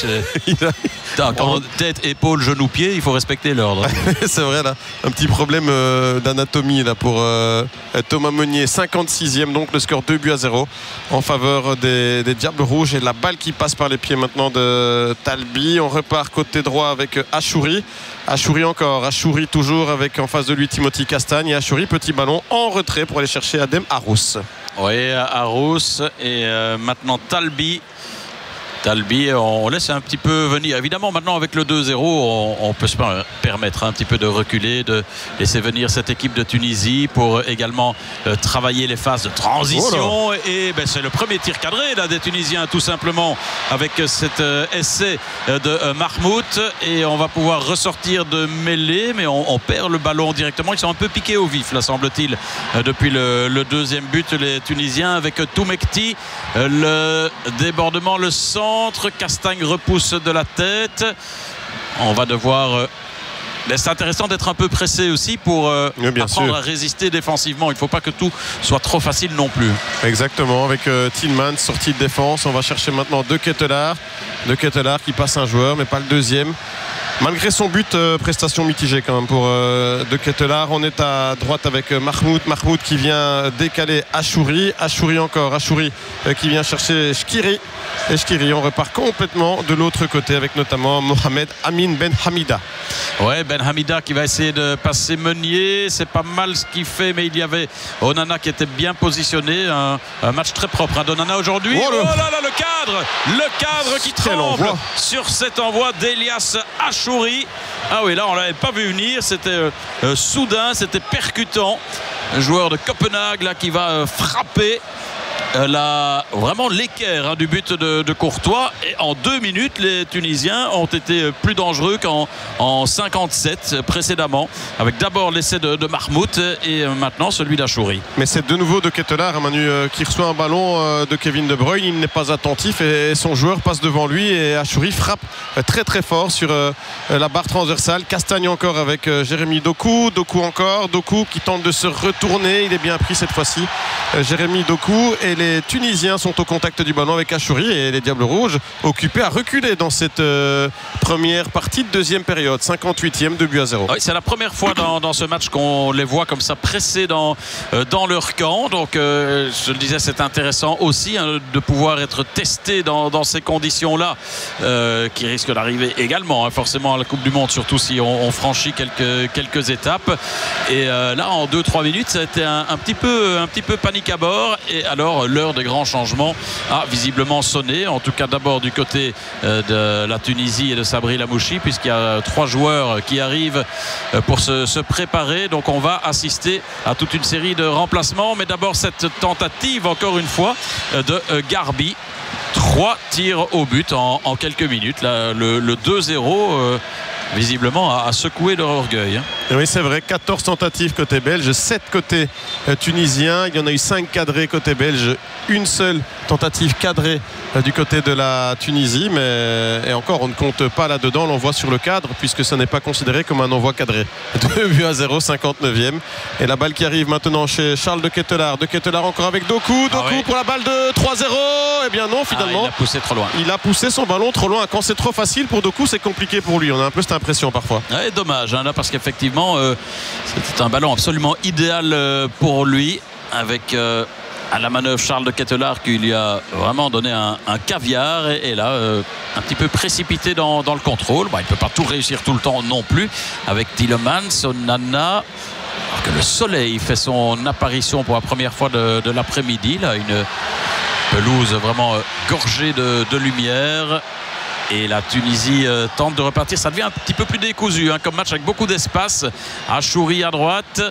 a... Quand tête, épaule, genou, pied, il faut respecter l'ordre. C'est vrai, là. Un petit problème euh, d'anatomie là pour euh, Thomas Meunier. cinquante-sixième, donc le score deux buts à zéro en faveur des, des Diables Rouges. Et la balle qui passe par les pieds maintenant de Talbi. On repart côté droit avec Achouri. Achouri encore. Achouri toujours avec en face de lui Timothy Castagne. Et Achouri, petit ballon en retrait pour aller chercher Adem Arous. Oui, Arous. Et euh, maintenant Talbi. Talbi, on laisse un petit peu venir. Évidemment, maintenant avec le deux zéro, on, on peut se permettre un petit peu de reculer, de laisser venir cette équipe de Tunisie pour également euh, travailler les phases de transition. Oh et ben, c'est le premier tir cadré là, des Tunisiens, tout simplement, avec cet euh, essai de euh, Mahmoud. Et on va pouvoir ressortir de mêlée, mais on, on perd le ballon directement. Ils sont un peu piqués au vif, là, semble-t-il, euh, depuis le, le deuxième but, les Tunisiens, avec Toumekti. Euh, le débordement, le sang. Castagne repousse de la tête. On va devoir... C'est intéressant d'être un peu pressé aussi pour euh, oui, apprendre sûr. à résister défensivement. Il ne faut pas que tout soit trop facile non plus. Exactement, avec euh, Tielemans, sortie de défense. On va chercher maintenant De Ketelaar. De Ketelaar qui passe un joueur, mais pas le deuxième. Malgré son but, euh, prestation mitigée quand même pour euh, De Ketelaar. On est à droite avec euh, Mahmoud. Mahmoud qui vient décaler Achouri. Achouri encore. Achouri euh, qui vient chercher Shkiri. Et Shkiri, on repart complètement de l'autre côté avec notamment Mohamed Amin Ben Hamida. Ouais, Ben Hamida qui va essayer de passer Meunier. C'est pas mal ce qu'il fait, mais il y avait Onana qui était bien positionné. Un, un match très propre à hein, Onana aujourd'hui. Oh, le... oh là là, le cadre Le cadre qui tremble sur cet envoi d'Elias Achouri. Ah oui, là on l'avait pas vu venir. C'était euh, euh, soudain, c'était percutant. Un joueur de Copenhague là qui va euh, frapper. Euh, la, vraiment l'équerre hein, du but de, de Courtois, et en deux minutes les Tunisiens ont été plus dangereux qu'en en cinquante-sept précédemment, avec d'abord l'essai de, de Mahmoud et maintenant celui d'Achouri. Mais c'est de nouveau De Ketelaar, Manu, euh, qui reçoit un ballon euh, de Kevin De Bruyne. Il n'est pas attentif et son joueur passe devant lui et Achouri frappe euh, très très fort sur euh, la barre transversale. Castagne encore avec euh, Jérémy Doku. Doku encore, Doku qui tente de se retourner, il est bien pris cette fois-ci, euh, Jérémy Doku. Et les Tunisiens sont au contact du ballon avec Achouri et les Diables Rouges occupés à reculer dans cette euh, première partie de deuxième période. cinquante-huitième, deux buts à zéro. Oui, c'est la première fois dans, dans ce match qu'on les voit comme ça pressés dans, euh, dans leur camp. Donc euh, je le disais, c'est intéressant aussi hein, de pouvoir être testé dans, dans ces conditions-là euh, qui risquent d'arriver également hein, forcément à la Coupe du Monde, surtout si on, on franchit quelques, quelques étapes. Et euh, là en deux trois minutes ça a été un, un, petit peu, un petit peu panique à bord. Et alors l'heure des grands changements a visiblement sonné, en tout cas d'abord du côté de la Tunisie et de Sabri Lamouchi, puisqu'il y a trois joueurs qui arrivent pour se, se préparer. Donc on va assister à toute une série de remplacements, mais d'abord cette tentative encore une fois de Garbi. Trois tirs au but en, en quelques minutes. Là, le, le deux zéro euh, visiblement a, a secoué leur orgueil. Et oui, c'est vrai, quatorze tentatives côté belge, sept côté euh, tunisien. Il y en a eu cinq cadrés côté belge, une seule tentative cadrée euh, du côté de la Tunisie. Mais et encore, on ne compte pas là-dedans l'envoi sur le cadre, puisque ce n'est pas considéré comme un envoi cadré. deux buts à zéro, cinquante-neuvième. Et la balle qui arrive maintenant chez Charles de Ketelaar. De Ketelaar encore avec Doku. Doku ah oui. pour la balle de trois zéro. Eh bien non, finalement. Ah, il a poussé trop loin. Il a poussé son ballon trop loin. Quand c'est trop facile pour Doku, c'est compliqué pour lui. On a un peu cette impression parfois. Ouais, dommage, hein, là, parce qu'effectivement, euh, c'était un ballon absolument idéal euh, pour lui. Avec euh, à la manœuvre Charles de Ketelaar qui lui a vraiment donné un, un caviar. Et, et là, euh, un petit peu précipité dans, dans le contrôle. Bah, il ne peut pas tout réussir tout le temps non plus. Avec Tielemans, Onana. Alors que le soleil fait son apparition pour la première fois de, de l'après-midi. Là, une pelouse vraiment euh, gorgée de, de lumière. Et la Tunisie euh, tente de repartir. Ça devient un petit peu plus décousu hein, comme match avec beaucoup d'espace. Achouri à droite.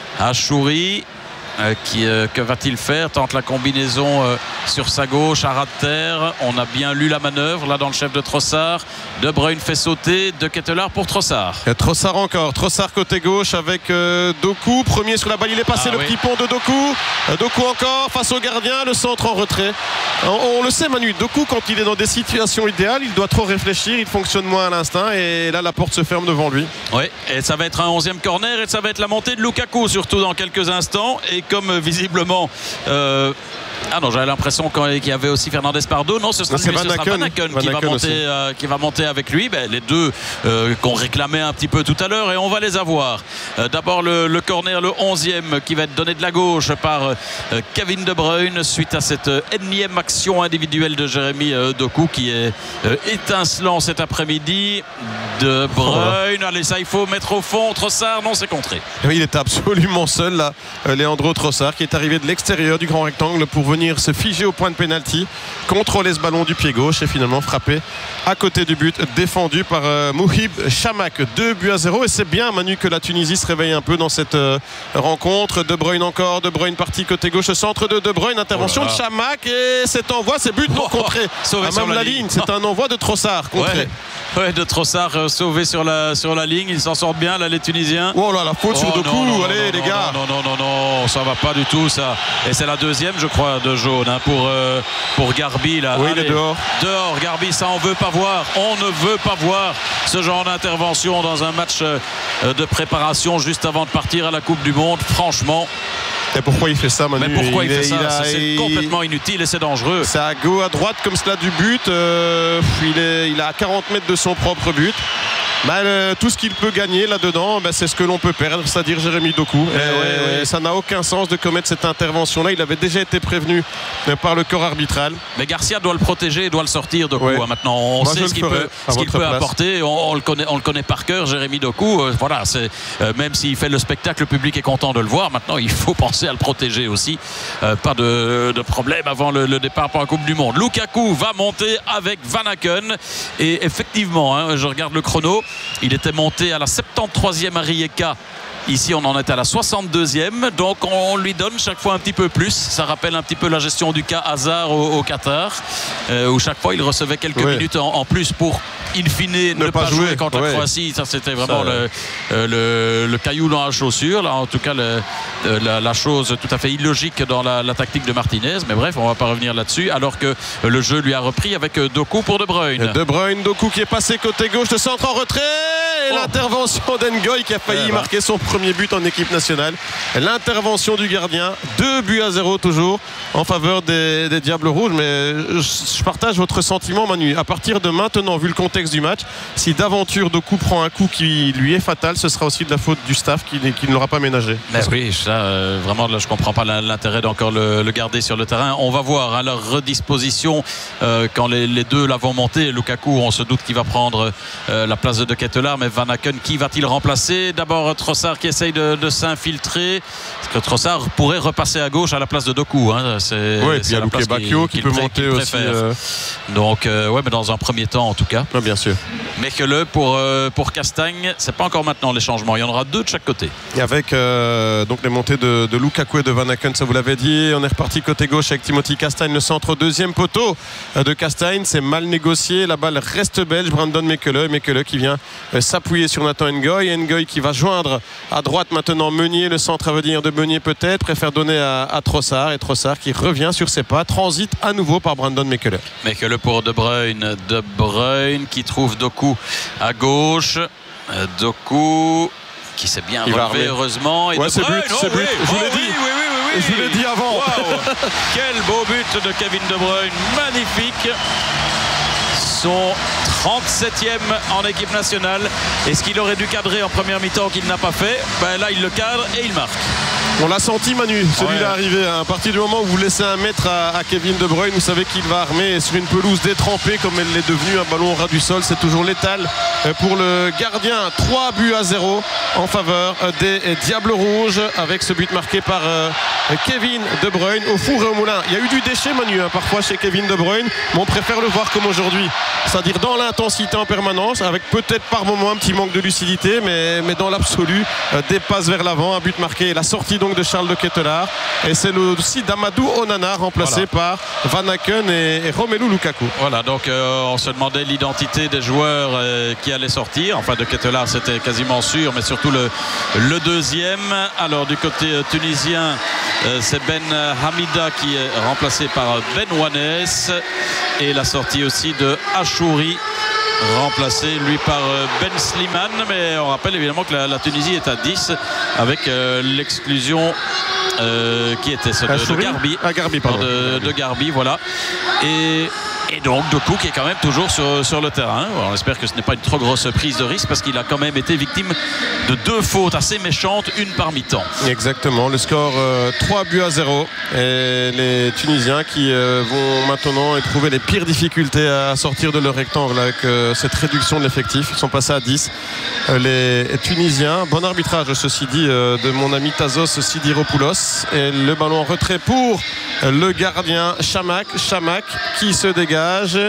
Achouri euh, qui, euh, que va-t-il faire? Tente la combinaison euh, sur sa gauche à ras de terre. On a bien lu la manœuvre là dans le chef de Trossard. De Bruyne fait sauter. De Ketelaar pour Trossard. Et Trossard encore. Trossard côté gauche avec euh, Doku. Premier sur la balle. Il est passé ah, le oui. petit pont de Doku. Euh, Doku encore face au gardien. Le centre en retrait. On, on le sait Manu. Doku quand il est dans des situations idéales, il doit trop réfléchir. Il fonctionne moins à l'instinct. Et là la porte se ferme devant lui. Oui. Et ça va être un onzième corner. Et ça va être la montée de Lukaku surtout dans quelques instants. Et comme euh, visiblement... Euh, Ah non, j'avais l'impression qu'il y avait aussi Fernandez Pardo. Non, ce sera, non, lui, ce sera Van Aken, Van Aken qui, va monter, euh, qui va monter avec lui. Ben, les deux euh, qu'on réclamait un petit peu tout à l'heure et on va les avoir. Euh, D'abord le, le corner, le onzième qui va être donné de la gauche par euh, Kevin De Bruyne suite à cette euh, énième action individuelle de Jérémy euh, Doku qui est euh, étincelant cet après-midi. De Bruyne, oh. Allez, ça il faut mettre au fond. Trossard, non, c'est contré. Oui, il était absolument seul là, euh, Leandro Trossard qui est arrivé de l'extérieur du grand rectangle pour venir se figer au point de pénalty, contrôler ce ballon du pied gauche et finalement frapper à côté du but, défendu par euh, Mouhib Chamakh. Deux buts à zéro et c'est bien Manu que la Tunisie se réveille un peu dans cette euh, rencontre. De Bruyne encore, De Bruyne parti côté gauche, centre de De Bruyne, intervention oh de Chamakh et cet envoi, c'est but non contré. Oh, à même la, la ligne, ligne. C'est un envoi de Trossard contré. Ouais. Ouais, de Trossard euh, sauvé sur la, sur la ligne, ils s'en sortent bien là les Tunisiens. Oh là la faute oh, sur Doku, allez non, les non, gars. Non, non, non, non, non, ça va pas du tout ça. Et c'est la deuxième je crois de jaune hein, pour, euh, pour Garbi là. Oui, allez, il est dehors. Dehors, Garbi, ça on veut pas voir. On ne veut pas voir ce genre d'intervention dans un match euh, de préparation juste avant de partir à la Coupe du Monde, franchement. Et pourquoi il fait ça Manu? Mais pourquoi il, il fait est, ça il a, C'est il... complètement inutile et c'est dangereux. C'est à gauche, à droite comme cela du but. Euh, il, est, il est à quarante mètres de son propre but. Bah, euh, tout ce qu'il peut gagner là-dedans, bah, c'est ce que l'on peut perdre, c'est-à-dire Jérémy Doku. Et, ouais, ouais. Ça n'a aucun sens de commettre cette intervention-là. Il avait déjà été prévenu par le corps arbitral. Mais Garcia doit le protéger, doit le sortir Doku. Ouais. Maintenant, on Moi, sait ce qu'il peut, ce qu'il peut apporter. On, on, le connaît, on le connaît par cœur, Jérémy Doku. Euh, voilà, c'est, euh, même s'il fait le spectacle, le public est content de le voir. Maintenant, il faut penser à le protéger aussi. Euh, pas de, de problème avant le, le départ pour la Coupe du Monde. Lukaku va monter avec Van Aken. Et effectivement, hein, je regarde le chrono. Il était monté à la soixante-treizième à Rijeka. Ici, on en est à la soixante-deuxième. Donc, on lui donne chaque fois un petit peu plus. Ça rappelle un petit peu la gestion du cas Hazard au, au Qatar, euh, où chaque fois, il recevait quelques ouais. minutes en, en plus pour, in fine, ne, ne pas, pas jouer, jouer contre ouais. la Croatie. Ça, c'était vraiment ça, le, euh, le, le caillou dans la chaussure. Là, en tout cas, le, la, la chose tout à fait illogique dans la, la tactique de Martinez. Mais bref, on ne va pas revenir là-dessus. Alors que le jeu lui a repris avec Doku pour De Bruyne. De Bruyne, Doku qui est passé côté gauche, le centre en retrait. Et oh. l'intervention d'Ngoy qui a failli ouais, marquer son premier but en équipe nationale. L'intervention du gardien, deux buts à zéro toujours en faveur des, des Diables Rouges. Mais je, je partage votre sentiment Manu. À partir de maintenant, vu le contexte du match, si d'aventure Doku prend un coup qui lui est fatal, ce sera aussi de la faute du staff qui, qui ne l'aura pas ménagé. Mais oui, ça, euh, vraiment là je comprends pas l'intérêt d'encore le, le garder sur le terrain. On va voir à leur redisposition euh, quand les, les deux l'avont monté. Lukaku, on se doute qu'il va prendre euh, la place de De Ketelaar, mais Van Aken, qui va-t-il remplacer? D'abord Trossard qui essaye de, de s'infiltrer. Parce que Trossard pourrait repasser à gauche à la place de Doku. Hein. C'est, oui, et puis il y a Luke Bacchio qui, qui peut monter aussi. Euh... Donc, euh, ouais, mais dans un premier temps en tout cas. Ouais, bien bien sûr. Mechelen pour, euh, pour Castagne, c'est pas encore maintenant les changements. Il y en aura deux de chaque côté. Et avec euh, donc les montées de, de Lukaku et de Van Aken, ça vous l'avez dit. On est reparti côté gauche avec Timothy Castagne, le centre au deuxième poteau de Castagne. C'est mal négocié. La balle reste belge. Brandon Mechelen. Mechelen qui vient euh, s'appuyer sur Nathan Ngoy. Ngoy qui va joindre à droite maintenant Meunier. Le centre à venir de Meunier peut-être. Préfère donner à, à Trossard. Et Trossard qui revient sur ses pas. Transite à nouveau par Brandon Mechelen. Mechelen pour De Bruyne. De Bruyne qui trouve Doku à gauche. Euh, Doku qui s'est bien Il relevé heureusement. Et ouais, De c'est Bruyne, but, oh, c'est but. oui, Je vous oh, l'ai oui, dit. oui, oui, oui, oui. Je vous l'ai dit avant. Wow. Quel beau but de Kevin De Bruyne. Magnifique. Son trente-septième en équipe nationale. Est-ce qu'il aurait dû cadrer en première mi-temps qu'il n'a pas fait? Ben là, il le cadre et il marque. On l'a senti, Manu, celui-là Ouais. arriver. À partir du moment où vous laissez un mètre à, à Kevin De Bruyne, vous savez qu'il va armer sur une pelouse détrempée comme elle l'est devenue. Un ballon au ras du sol, c'est toujours létal pour le gardien. trois buts à zéro en faveur des Diables Rouges avec ce but marqué par Kevin De Bruyne au four et au moulin. Il y a eu du déchet, Manu, hein, parfois chez Kevin De Bruyne, mais on préfère le voir comme aujourd'hui. C'est-à-dire dans l'intensité en permanence, avec peut-être par moment un petit manque de lucidité, mais, mais dans l'absolu, euh, des passes vers l'avant, un but marqué et la sortie donc de Charles de Ketelaar. Et c'est le aussi d'Amadou Onana remplacé Voilà. par Van Aken et, et Romelu Lukaku. Voilà, donc euh, on se demandait l'identité des joueurs euh, qui allaient sortir. Enfin, de Ketelaar, c'était quasiment sûr, mais surtout le, le deuxième. Alors, du côté euh, tunisien, euh, c'est Ben Hamida qui est remplacé par Ben Wannes. Et la sortie aussi de Achouri, remplacé lui par Ben Slimane. Mais on rappelle évidemment que la, la Tunisie est à dix avec euh, l'exclusion euh, qui était ce de, de Garbi. Ah, Garbi, pardon. De, de Garbi, voilà. Et, et donc Doku qui est quand même toujours sur, sur le terrain. Alors, on espère que ce n'est pas une trop grosse prise de risque parce qu'il a quand même été victime de deux fautes assez méchantes, une par mi-temps. Exactement, le score euh, trois buts à zéro. Et les Tunisiens qui euh, vont maintenant éprouver les pires difficultés à sortir de leur rectangle avec euh, cette réduction de l'effectif. Ils sont passés à dix. Euh, les Tunisiens, bon arbitrage ceci dit euh, de mon ami Tazos Sidiropoulos. Et le ballon en retrait pour le gardien Chamak. Chamak qui se dégage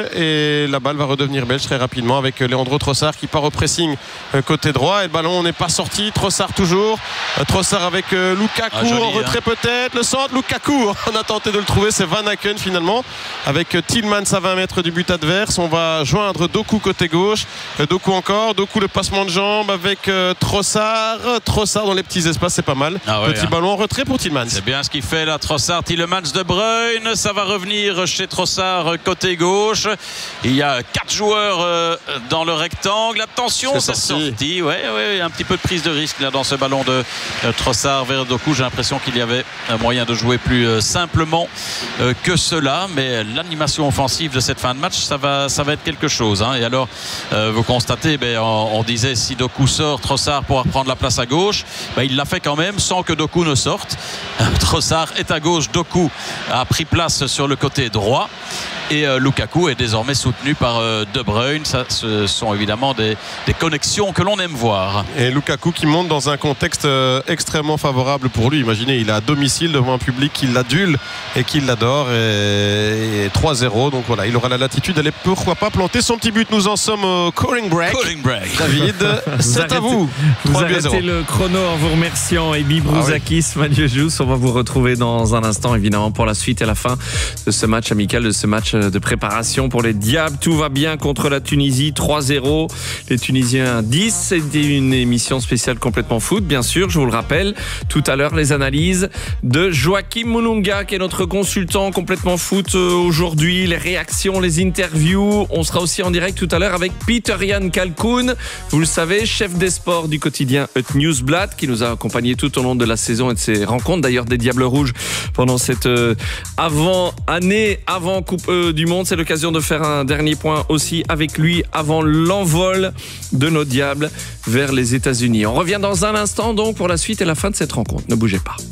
et la balle va redevenir belge très rapidement avec Leandro Trossard qui part au pressing euh, côté droit. Et le ballon n'est pas sorti. Trossard toujours. Euh, Trossard avec euh, Lukaku Ah, joli, en retrait hein. peut-être. Le centre, Lukaku. On a tenté de le trouver. C'est Van Aken finalement. Avec Tillmans à vingt mètres du but adverse. On va joindre Doku côté gauche. Euh, Doku encore. Doku le passement de jambes avec euh, Trossard. Trossard dans les petits espaces, c'est pas mal. Ah ouais, Petit hein. ballon en retrait pour Tillmans. C'est bien ce qu'il fait là, Trossard, Tielemans, De Bruyne. Ça va revenir chez Trossard côté gauche. Il y a quatre joueurs euh, dans le rectangle. Attention, c'est C'est sorti. sorti. Ouais, ouais, un petit peu de prise de risque là dans ce ballon de euh, Trossard vers Doku. J'ai l'impression qu'il y avait un moyen de jouer plus euh, simplement euh, que cela. Mais l'animation offensive de cette fin de match, ça va, ça va être quelque chose. Hein. Et alors, euh, vous constatez, ben, on, on disait si Doku sort, Trossard pourra prendre la place à gauche. Ben, il l'a fait quand même sans que Doku ne sorte. Trossard est à gauche, Doku a pris place sur le côté droit. Et euh, Lukaku est désormais soutenu par euh, De Bruyne. Ça, ce sont évidemment des, des connexions que l'on aime voir. Et Lukaku qui monte dans un contexte euh, extrêmement favorable pour lui. Imaginez, il est à domicile devant un public qui l'adule et qui l'adore. Et, et trois zéro. Donc voilà, il aura la latitude d'aller pourquoi pas planter son petit but. Nous en sommes au calling break. Calling break. David, c'est arrêtez, à vous. Vous trois buts à zéro. arrêtez le chrono en vous remerciant. Ebi Brouzakis, Ah oui. Manuel Jousse. On va vous retrouver dans un instant, évidemment, pour la suite et la fin de ce match amical, de ce match de préparation pour les Diables. Tout va bien contre la Tunisie, trois zéro. Les Tunisiens dix. C'était une émission spéciale complètement foot, bien sûr, je vous le rappelle. Tout à l'heure, les analyses de Joachim Moununga, qui est notre consultant complètement foot aujourd'hui. Les réactions, les interviews. On sera aussi en direct tout à l'heure avec Peter-Jan Kalkoun. Vous le savez, chef des sports du quotidien Het Nieuwsblad, qui nous a accompagnés tout au long de la saison et de ses rencontres, d'ailleurs des Diables Rouges pendant cette euh, avant-année, avant Coupe euh, du Monde. C'est l'occasion de faire un dernier point aussi avec lui avant l'envol de nos Diables vers les États-Unis. On revient dans un instant donc pour la suite et la fin de cette rencontre. Ne bougez pas.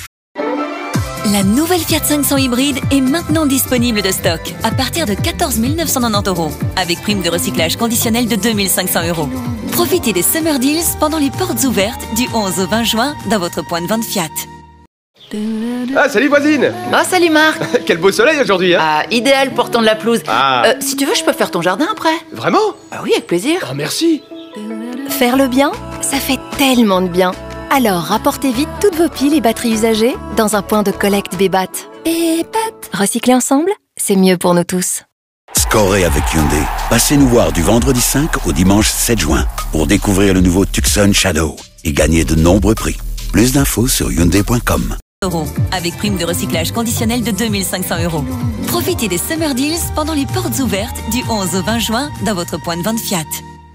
La nouvelle Fiat cinq cents hybride est maintenant disponible de stock à partir de quatorze mille neuf cent quatre-vingt-dix euros avec prime de recyclage conditionnelle de deux mille cinq cents euros. Profitez des Summer Deals pendant les portes ouvertes du onze au vingt juin dans votre point de vente Fiat. Ah, salut voisine. Ah, salut Marc. Quel beau soleil aujourd'hui, hein. Ah, idéal pour tendre la pelouse. Ah. Euh, si tu veux, je peux faire ton jardin après. Vraiment? Ah oui, avec plaisir. Oh, merci. Faire le bien, ça fait tellement de bien. Alors, rapportez vite toutes vos piles et batteries usagées dans un point de collecte Bébat. Bébat. Recycler ensemble, c'est mieux pour nous tous. Scorez avec Hyundai. Passez nous voir du vendredi cinq au dimanche sept juin pour découvrir le nouveau Tucson Shadow et gagner de nombreux prix. Plus d'infos sur hyundai point com. Euros, avec prime de recyclage conditionnelle de deux mille cinq cents euros. Profitez des Summer Deals pendant les portes ouvertes du onze au vingt juin dans votre point de vente Fiat.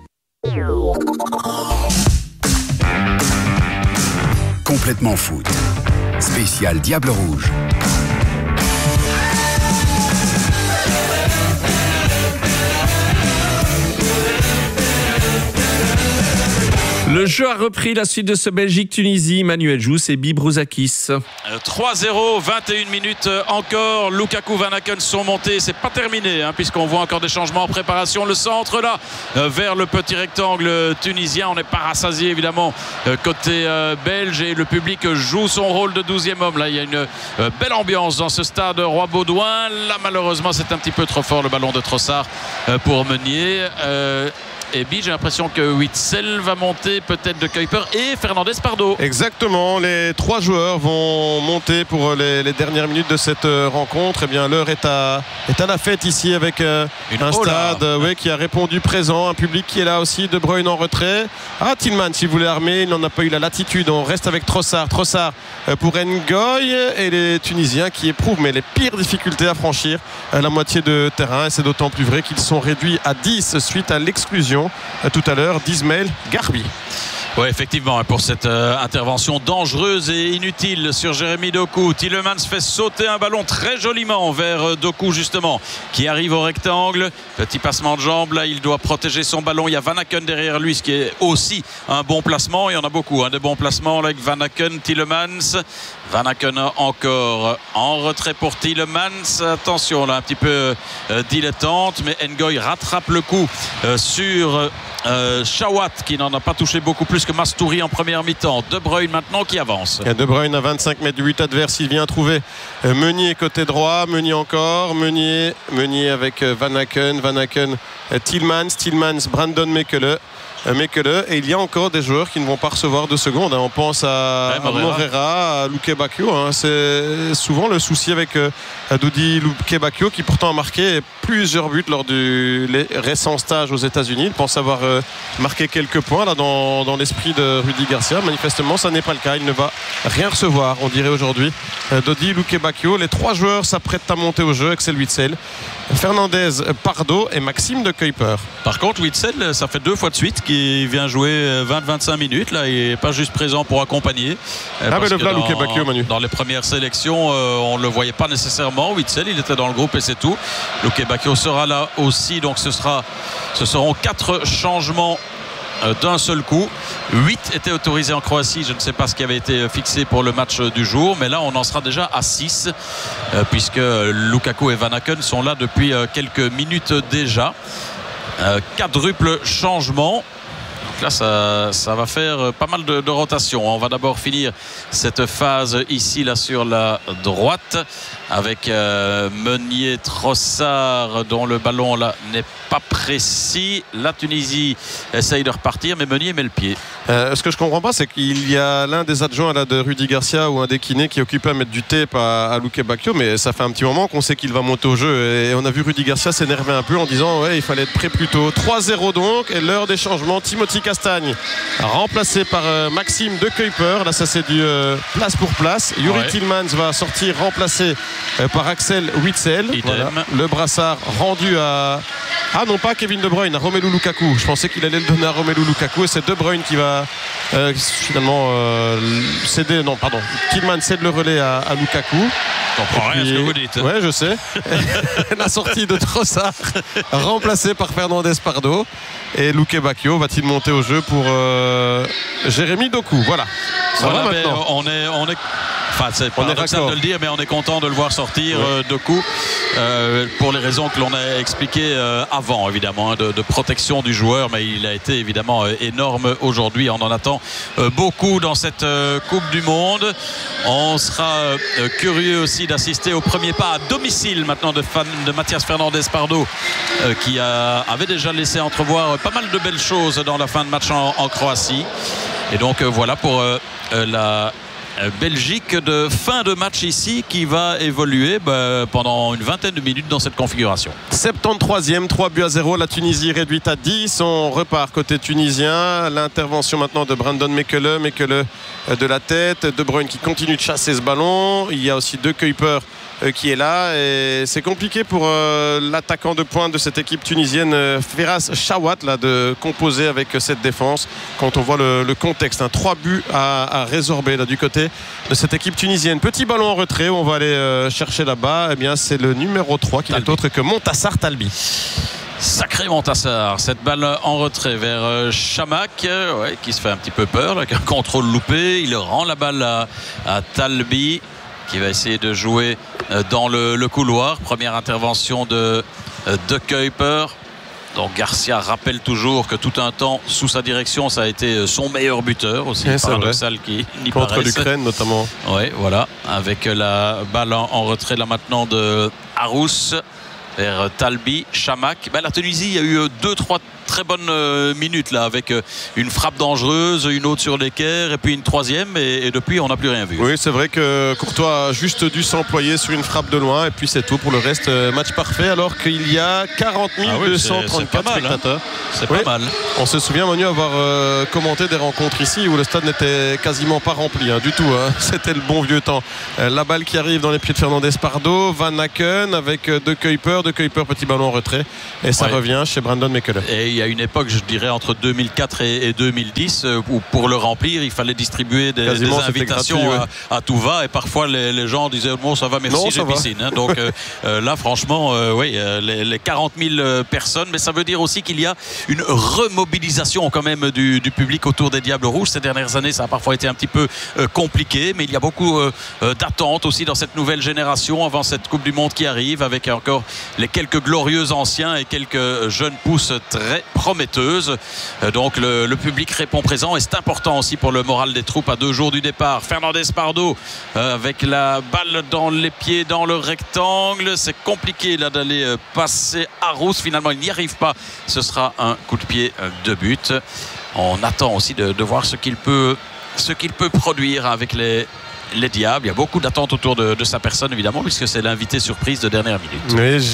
Complètement foot. Spécial Diable Rouge. Le jeu a repris, la suite de ce Belgique-Tunisie. Manuel Jousse et Bibrouzakis. trois zéro, vingt et une minutes encore. Lukaku, Van Aken sont montés. C'est pas terminé, hein, puisqu'on voit encore des changements en préparation. Le centre là, euh, vers le petit rectangle tunisien. On n'est pas rassasié évidemment euh, côté euh, belge, et le public joue son rôle de douzième homme. Là, il y a une euh, belle ambiance dans ce stade Roi-Baudouin. Là, malheureusement, c'est un petit peu trop fort le ballon de Trossard euh, pour Meunier. Euh, Et Bi, j'ai l'impression que Witzel va monter, peut-être de Kuiper et Fernandez Pardo. Exactement, les trois joueurs vont monter pour les, les dernières minutes de cette rencontre. Eh bien, l'heure est à, est à la fête ici avec euh, un stade euh, ouais, qui a répondu présent, un public qui est là aussi. De Bruyne en retrait. Ah, Tillman, s'il voulait armer, il n'en a pas eu la latitude. On reste avec Trossard. Trossard euh, pour Ngoy et les Tunisiens qui éprouvent mais les pires difficultés à franchir euh, la moitié de terrain. Et c'est d'autant plus vrai qu'ils sont réduits à dix suite à l'exclusion tout à l'heure d'Ismaël Garbi. Oui, effectivement, pour cette euh, intervention dangereuse et inutile sur Jérémy Doku. Tielemans fait sauter un ballon très joliment vers euh, Doku, justement, qui arrive au rectangle. Petit passement de jambe, là, il doit protéger son ballon. Il y a Van Aken derrière lui, ce qui est aussi un bon placement. Il y en a beaucoup, hein, de bons placements là, avec Van Aken, Tielemans. Van Aken encore en retrait pour Tielemans. Attention, là, un petit peu euh, dilettante, mais Ngoy rattrape le coup euh, sur euh, Chawat, qui n'en a pas touché beaucoup plus que Mastouri en première mi-temps. De Bruyne maintenant qui avance. De Bruyne à vingt-cinq mètres du but adverse, il vient trouver Meunier côté droit, Meunier encore, Meunier, Meunier avec Van Aken, Van Aken, Tielemans, Tielemans, Brandon Mekele. Mekele, et il y a encore des joueurs qui ne vont pas recevoir de secondes, hein. On pense à, ouais, à Morera, à Luke Bacchio, hein. C'est souvent le souci avec euh, Doudi Luke Bacchio, qui pourtant a marqué plusieurs buts lors du récent stage aux États-Unis. Il pense avoir euh, marqué quelques points là dans, dans l'esprit de Rudy Garcia. Manifestement, ça n'est pas le cas. Il ne va rien recevoir, on dirait aujourd'hui. euh, Doudi Luke Bacchio. Les trois joueurs s'apprêtent à monter au jeu. Axel Witsel, Fernandez Pardo et Maxime de Kuiper. Par contre, Witsel, ça fait deux fois de suite qu'il vient jouer vingt à vingt-cinq minutes. Là, il n'est pas juste présent pour accompagner. Ah, mais le voilà, Luke Bacchio, Manu. Dans les premières sélections, euh, on ne le voyait pas nécessairement. Witsel, il était dans le groupe et c'est tout. Luke Bacchio sera là aussi. Donc, ce, sera, ce seront quatre changements d'un seul coup. huit étaient autorisés en Croatie. Je ne sais pas ce qui avait été fixé pour le match du jour, mais là on en sera déjà à six euh, puisque Lukaku et Van Aken sont là depuis euh, quelques minutes déjà. euh, quadruple changement. Donc là ça, ça va faire pas mal de, de rotation. On va d'abord finir cette phase ici là sur la droite avec euh, Meunier, Trossard dont le ballon là n'est pas précis. La Tunisie essaye de repartir, mais Meunier met le pied. Euh, ce que je comprends pas, c'est qu'il y a l'un des adjoints là, de Rudy Garcia ou un des kinés qui est occupé à mettre du tape à, à Luke Bacchio, mais ça fait un petit moment qu'on sait qu'il va monter au jeu et on a vu Rudy Garcia s'énerver un peu en disant ouais, il fallait être prêt plus tôt. trois zéro donc, et l'heure des changements. Timothy Castagne remplacé par euh, Maxime de Kuiper. Là ça c'est du euh, place pour place. Yuri ouais. Tillmans va sortir remplacé euh, par Axel Witsel. Voilà. Le brassard rendu à ah non pas Kevin De Bruyne, à Romelu Lukaku. Je pensais qu'il allait le donner à Romelu Lukaku et c'est De Bruyne qui va euh, finalement euh, céder, non pardon, Tillman cède le relais à, à Lukaku. Je comprends rien à ce que vous dites. Ouais, je sais. La sortie de Trossard remplacée par Fernandez Pardo, et Luke Bacchio va-t-il monter au jeu pour euh, Jérémy Doku. Voilà. Ça voilà, va maintenant. On est, on est Enfin, c'est paradoxal de le dire, mais on est content de le voir sortir, ouais. euh, Doku, euh, pour les raisons que l'on a expliquées euh, avant, évidemment, hein, de, de protection du joueur, mais il a été évidemment euh, énorme aujourd'hui. On en attend euh, beaucoup dans cette euh, Coupe du Monde. On sera euh, curieux aussi d'assister au premier pas à domicile maintenant de, fan, de Mathias Fernandez-Pardo, euh, qui a, avait déjà laissé entrevoir pas mal de belles choses dans la fin de match en, en Croatie. Et donc euh, voilà pour euh, euh, la Belgique de fin de match ici qui va évoluer bah, pendant une vingtaine de minutes dans cette configuration. soixante-treizième, trois buts à zéro, la Tunisie réduite à dix. On repart côté tunisien. L'intervention maintenant de Brandon Mekele, Mekele de la tête, De Bruyne qui continue de chasser ce ballon. Il y a aussi De Kuyper qui est là et c'est compliqué pour euh, l'attaquant de pointe de cette équipe tunisienne, euh, Firas Chawat, là, de composer avec cette défense quand on voit le, le contexte, hein. Trois buts à, à résorber là, du côté de cette équipe tunisienne. Petit ballon en retrait où on va aller euh, chercher là-bas, eh bien c'est le numéro trois qui n'est autre que Montassar Talbi. Sacré Montassar, cette balle en retrait vers euh, Chamakh, euh, ouais, qui se fait un petit peu peur là, avec un contrôle loupé. Il rend la balle à, à Talbi, qui va essayer de jouer dans le, le couloir. Première intervention de, de Kuyper. Donc Garcia rappelle toujours que tout un temps, sous sa direction, ça a été son meilleur buteur aussi, oui, paradoxal qui n'y contre paraisse. l'Ukraine notamment. Oui, voilà, avec la balle en, en retrait là maintenant de Harous vers Talbi, Chamakh. Ben, la Tunisie, il y a eu deux, trois très bonnes euh, minutes là, avec euh, une frappe dangereuse, une autre sur l'équerre et puis une troisième, et, et depuis on n'a plus rien vu. Oui, c'est vrai que Courtois a juste dû s'employer sur une frappe de loin et puis c'est tout. Pour le reste, euh, match parfait, alors qu'il y a quarante mille deux cent trente-quatre ah oui, spectateurs. Hein. C'est oui. pas mal. On se souvient, Manu, avoir euh, commenté des rencontres ici où le stade n'était quasiment pas rempli, hein, du tout, hein. C'était le bon vieux temps. Euh, la balle qui arrive dans les pieds de Fernandez-Pardo, Van Aken avec euh, De Kuyper, De Kuyper, petit ballon en retrait, et ça ouais. revient chez Brandon Mekele. Et il y a une époque, je dirais entre deux mille quatre et deux mille dix, où pour le remplir il fallait distribuer des, des invitations gratuit, ouais. à, à tout va, et parfois les, les gens disaient bon ça va, merci, j'ai piscine, hein. Donc euh, là franchement euh, oui, les, les quarante mille personnes, mais ça veut dire aussi qu'il y a une remobilisation quand même du, du public autour des Diables Rouges. Ces dernières années ça a parfois été un petit peu euh, compliqué, mais il y a beaucoup euh, d'attentes aussi dans cette nouvelle génération avant cette Coupe du Monde qui arrive, avec encore les quelques glorieux anciens et quelques jeunes pousses très prometteuses. Donc le, le public répond présent, et c'est important aussi pour le moral des troupes à deux jours du départ. Fernandez-Pardo euh, avec la balle dans les pieds dans le rectangle. C'est compliqué là d'aller euh, passer Harous. Finalement il n'y arrive pas. Ce sera un coup de pied euh, de but. On attend aussi de, de voir ce qu'il peut, ce qu'il peut produire avec les les Diables. Il y a beaucoup d'attentes autour de, de sa personne évidemment, puisque c'est l'invité surprise de dernière minute.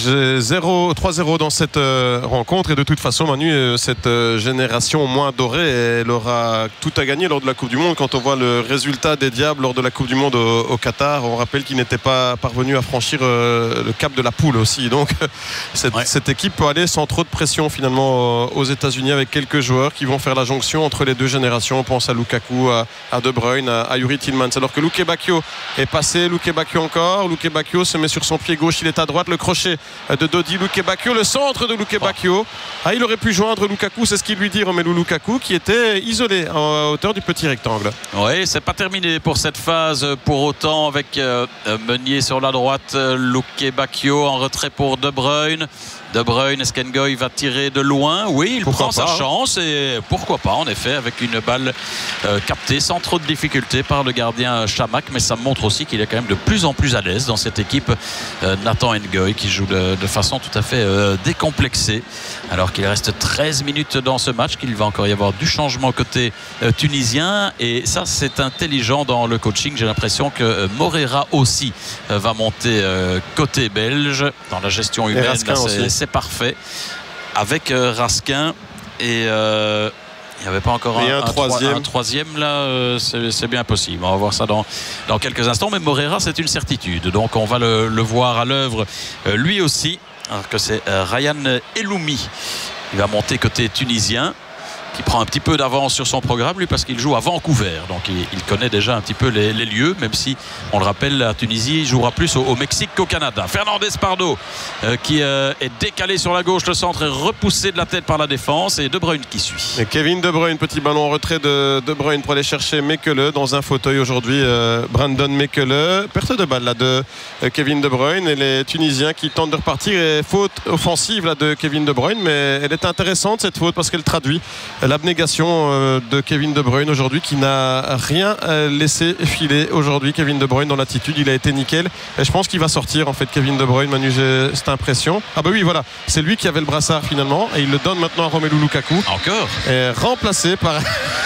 Oui, trois zéro dans cette euh, rencontre, et de toute façon Manu, euh, cette euh, génération moins dorée, elle aura tout à gagner lors de la Coupe du Monde. Quand on voit le résultat des Diables lors de la Coupe du Monde au, au Qatar, on rappelle qu'ils n'étaient pas parvenus à franchir euh, le cap de la poule aussi, donc cette, ouais. cette équipe peut aller sans trop de pression finalement euh, aux États-Unis, avec quelques joueurs qui vont faire la jonction entre les deux générations. On pense à Lukaku, à, à De Bruyne, à, à Yuri Tillmans, alors que Luke Bacchio est passé. Luke Bacchio encore. Luke Bacchio se met sur son pied gauche. Il est à droite. Le crochet de Dodi Luke Bacchio. Le centre de Luke Bacchio. Ah, il aurait pu joindre Lukaku. C'est ce qu'il lui dit, Romelu Lukaku, qui était isolé en hauteur du petit rectangle. Oui, c'est pas terminé pour cette phase pour autant, avec euh, Meunier sur la droite, Luke Bacchio en retrait pour De Bruyne. De Bruyne, Eskengoy va tirer de loin. Oui, il pourquoi prend pas, sa hein. chance, et pourquoi pas en effet, avec une balle euh, captée sans trop de difficulté par le gardien Chamakh. Mais ça montre aussi qu'il est quand même de plus en plus à l'aise dans cette équipe. euh, Nathan Ngoy qui joue de, de façon tout à fait euh, décomplexée, alors qu'il reste treize minutes dans ce match, qu'il va encore y avoir du changement côté euh, tunisien, et ça c'est intelligent dans le coaching. J'ai l'impression que euh, Moreira aussi euh, va monter euh, côté belge dans la gestion humaine. Là, c'est, c'est parfait avec euh, Raskin, et euh, il n'y avait pas encore un, un, un, troisième. un troisième là, euh, c'est, c'est bien possible. On va voir ça dans, dans quelques instants, mais Moreira c'est une certitude, donc on va le, le voir à l'œuvre euh, lui aussi, alors que c'est euh, Ryan Eloumi. Il va monter côté tunisien. qui prend un petit peu d'avance sur son programme, lui, parce qu'il joue à Vancouver. Donc il, il connaît déjà un petit peu les, les lieux, même si, on le rappelle, la Tunisie jouera plus au, au Mexique qu'au Canada. Fernandez Pardo euh, qui euh, est décalé sur la gauche, le centre est repoussé de la tête par la défense et De Bruyne qui suit. Et Kevin De Bruyne, petit ballon en retrait de De Bruyne pour aller chercher Mekele dans un fauteuil aujourd'hui. Euh, Brandon Mekele, perte de balle là de euh, Kevin De Bruyne et les Tunisiens qui tentent de repartir. Et faute offensive là de Kevin De Bruyne, mais elle est intéressante cette faute parce qu'elle traduit l'abnégation euh, de Kevin De Bruyne aujourd'hui, qui n'a rien euh, laissé filer aujourd'hui. Kevin De Bruyne dans l'attitude, il a été nickel et je pense qu'il va sortir en fait Kevin De Bruyne. Manu, j'ai cette impression. Ah bah oui, voilà, c'est lui qui avait le brassard finalement et il le donne maintenant à Romelu Lukaku. Encore et remplacé par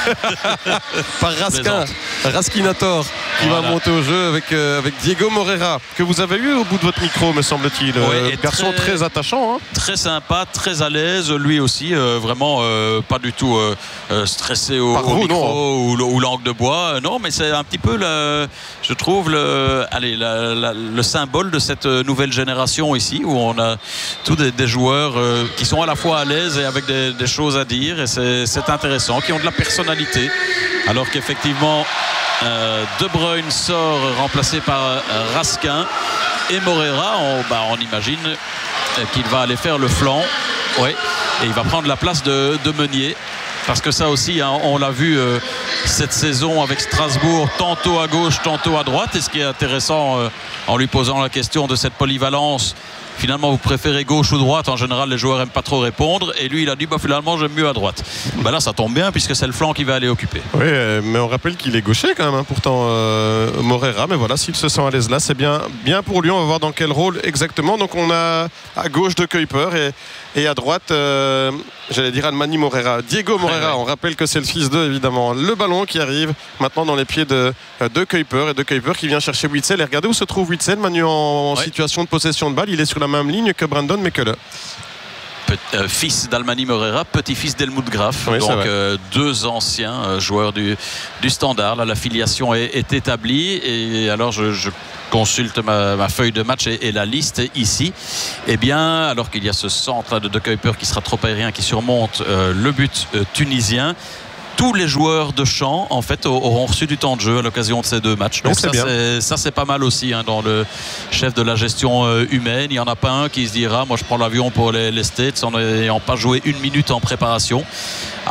par Raskin, Raskinator qui voilà. va monter au jeu avec, euh, avec Diego Moreira, que vous avez eu au bout de votre micro me semble-t-il. Oui, euh, garçon très, très attachant hein. Très sympa, très à l'aise, lui aussi euh, vraiment euh, pas du tout euh, euh, stressé au, au vous, micro ou, ou langue de bois, euh, non mais c'est un petit peu le, je trouve le, allez, la, la, le symbole de cette nouvelle génération ici, où on a tous des, des joueurs euh, qui sont à la fois à l'aise et avec des, des choses à dire, et c'est, c'est intéressant, qui ont de la personnalité, alors qu'effectivement euh, De Bruyne sort remplacé par euh, Raskin, et Moreira on, bah, on imagine euh, qu'il va aller faire le flanc, ouais, et il va prendre la place de, de Meunier. Parce que ça aussi, hein, on l'a vu euh, cette saison avec Strasbourg, tantôt à gauche, tantôt à droite. Et ce qui est intéressant, euh, en lui posant la question de cette polyvalence, finalement vous préférez gauche ou droite? En général les joueurs n'aiment pas trop répondre, et lui il a dit bah, finalement j'aime mieux à droite. Bah, là ça tombe bien puisque c'est le flanc qui va aller occuper. Oui, euh, mais on rappelle qu'il est gaucher quand même hein, pourtant euh, Moreira, mais voilà, s'il se sent à l'aise là, c'est bien, bien pour lui. On va voir dans quel rôle exactement. Donc on a à gauche De Kuyper et, et à droite euh, j'allais dire Almani Moreira, Diego Moreira. On rappelle que c'est le fils d'eux évidemment. Le ballon qui arrive maintenant dans les pieds de De Kuyper, et De Kuyper qui vient chercher Witsel. Et regardez où se trouve Witsel, Manu, en, en ouais. situation de possession de balle. Il est sur la même ligne que Brandon Mekele. Euh, fils d'Almani Moreira, petit-fils d'Helmut Graf, oui, donc euh, deux anciens euh, joueurs du, du Standard. Là, la filiation est, est établie, et alors je, je consulte ma, ma feuille de match et, et la liste ici. Eh bien, alors qu'il y a ce centre de De Kuyper qui sera trop aérien, qui surmonte euh, le but euh, tunisien, tous les joueurs de champ en fait auront reçu du temps de jeu à l'occasion de ces deux matchs. Donc ça c'est, ça c'est pas mal aussi hein, dans le chef de la gestion euh, humaine. Il n'y en a pas un qui se dira moi je prends l'avion pour les, les States en n'ayant pas joué une minute en préparation.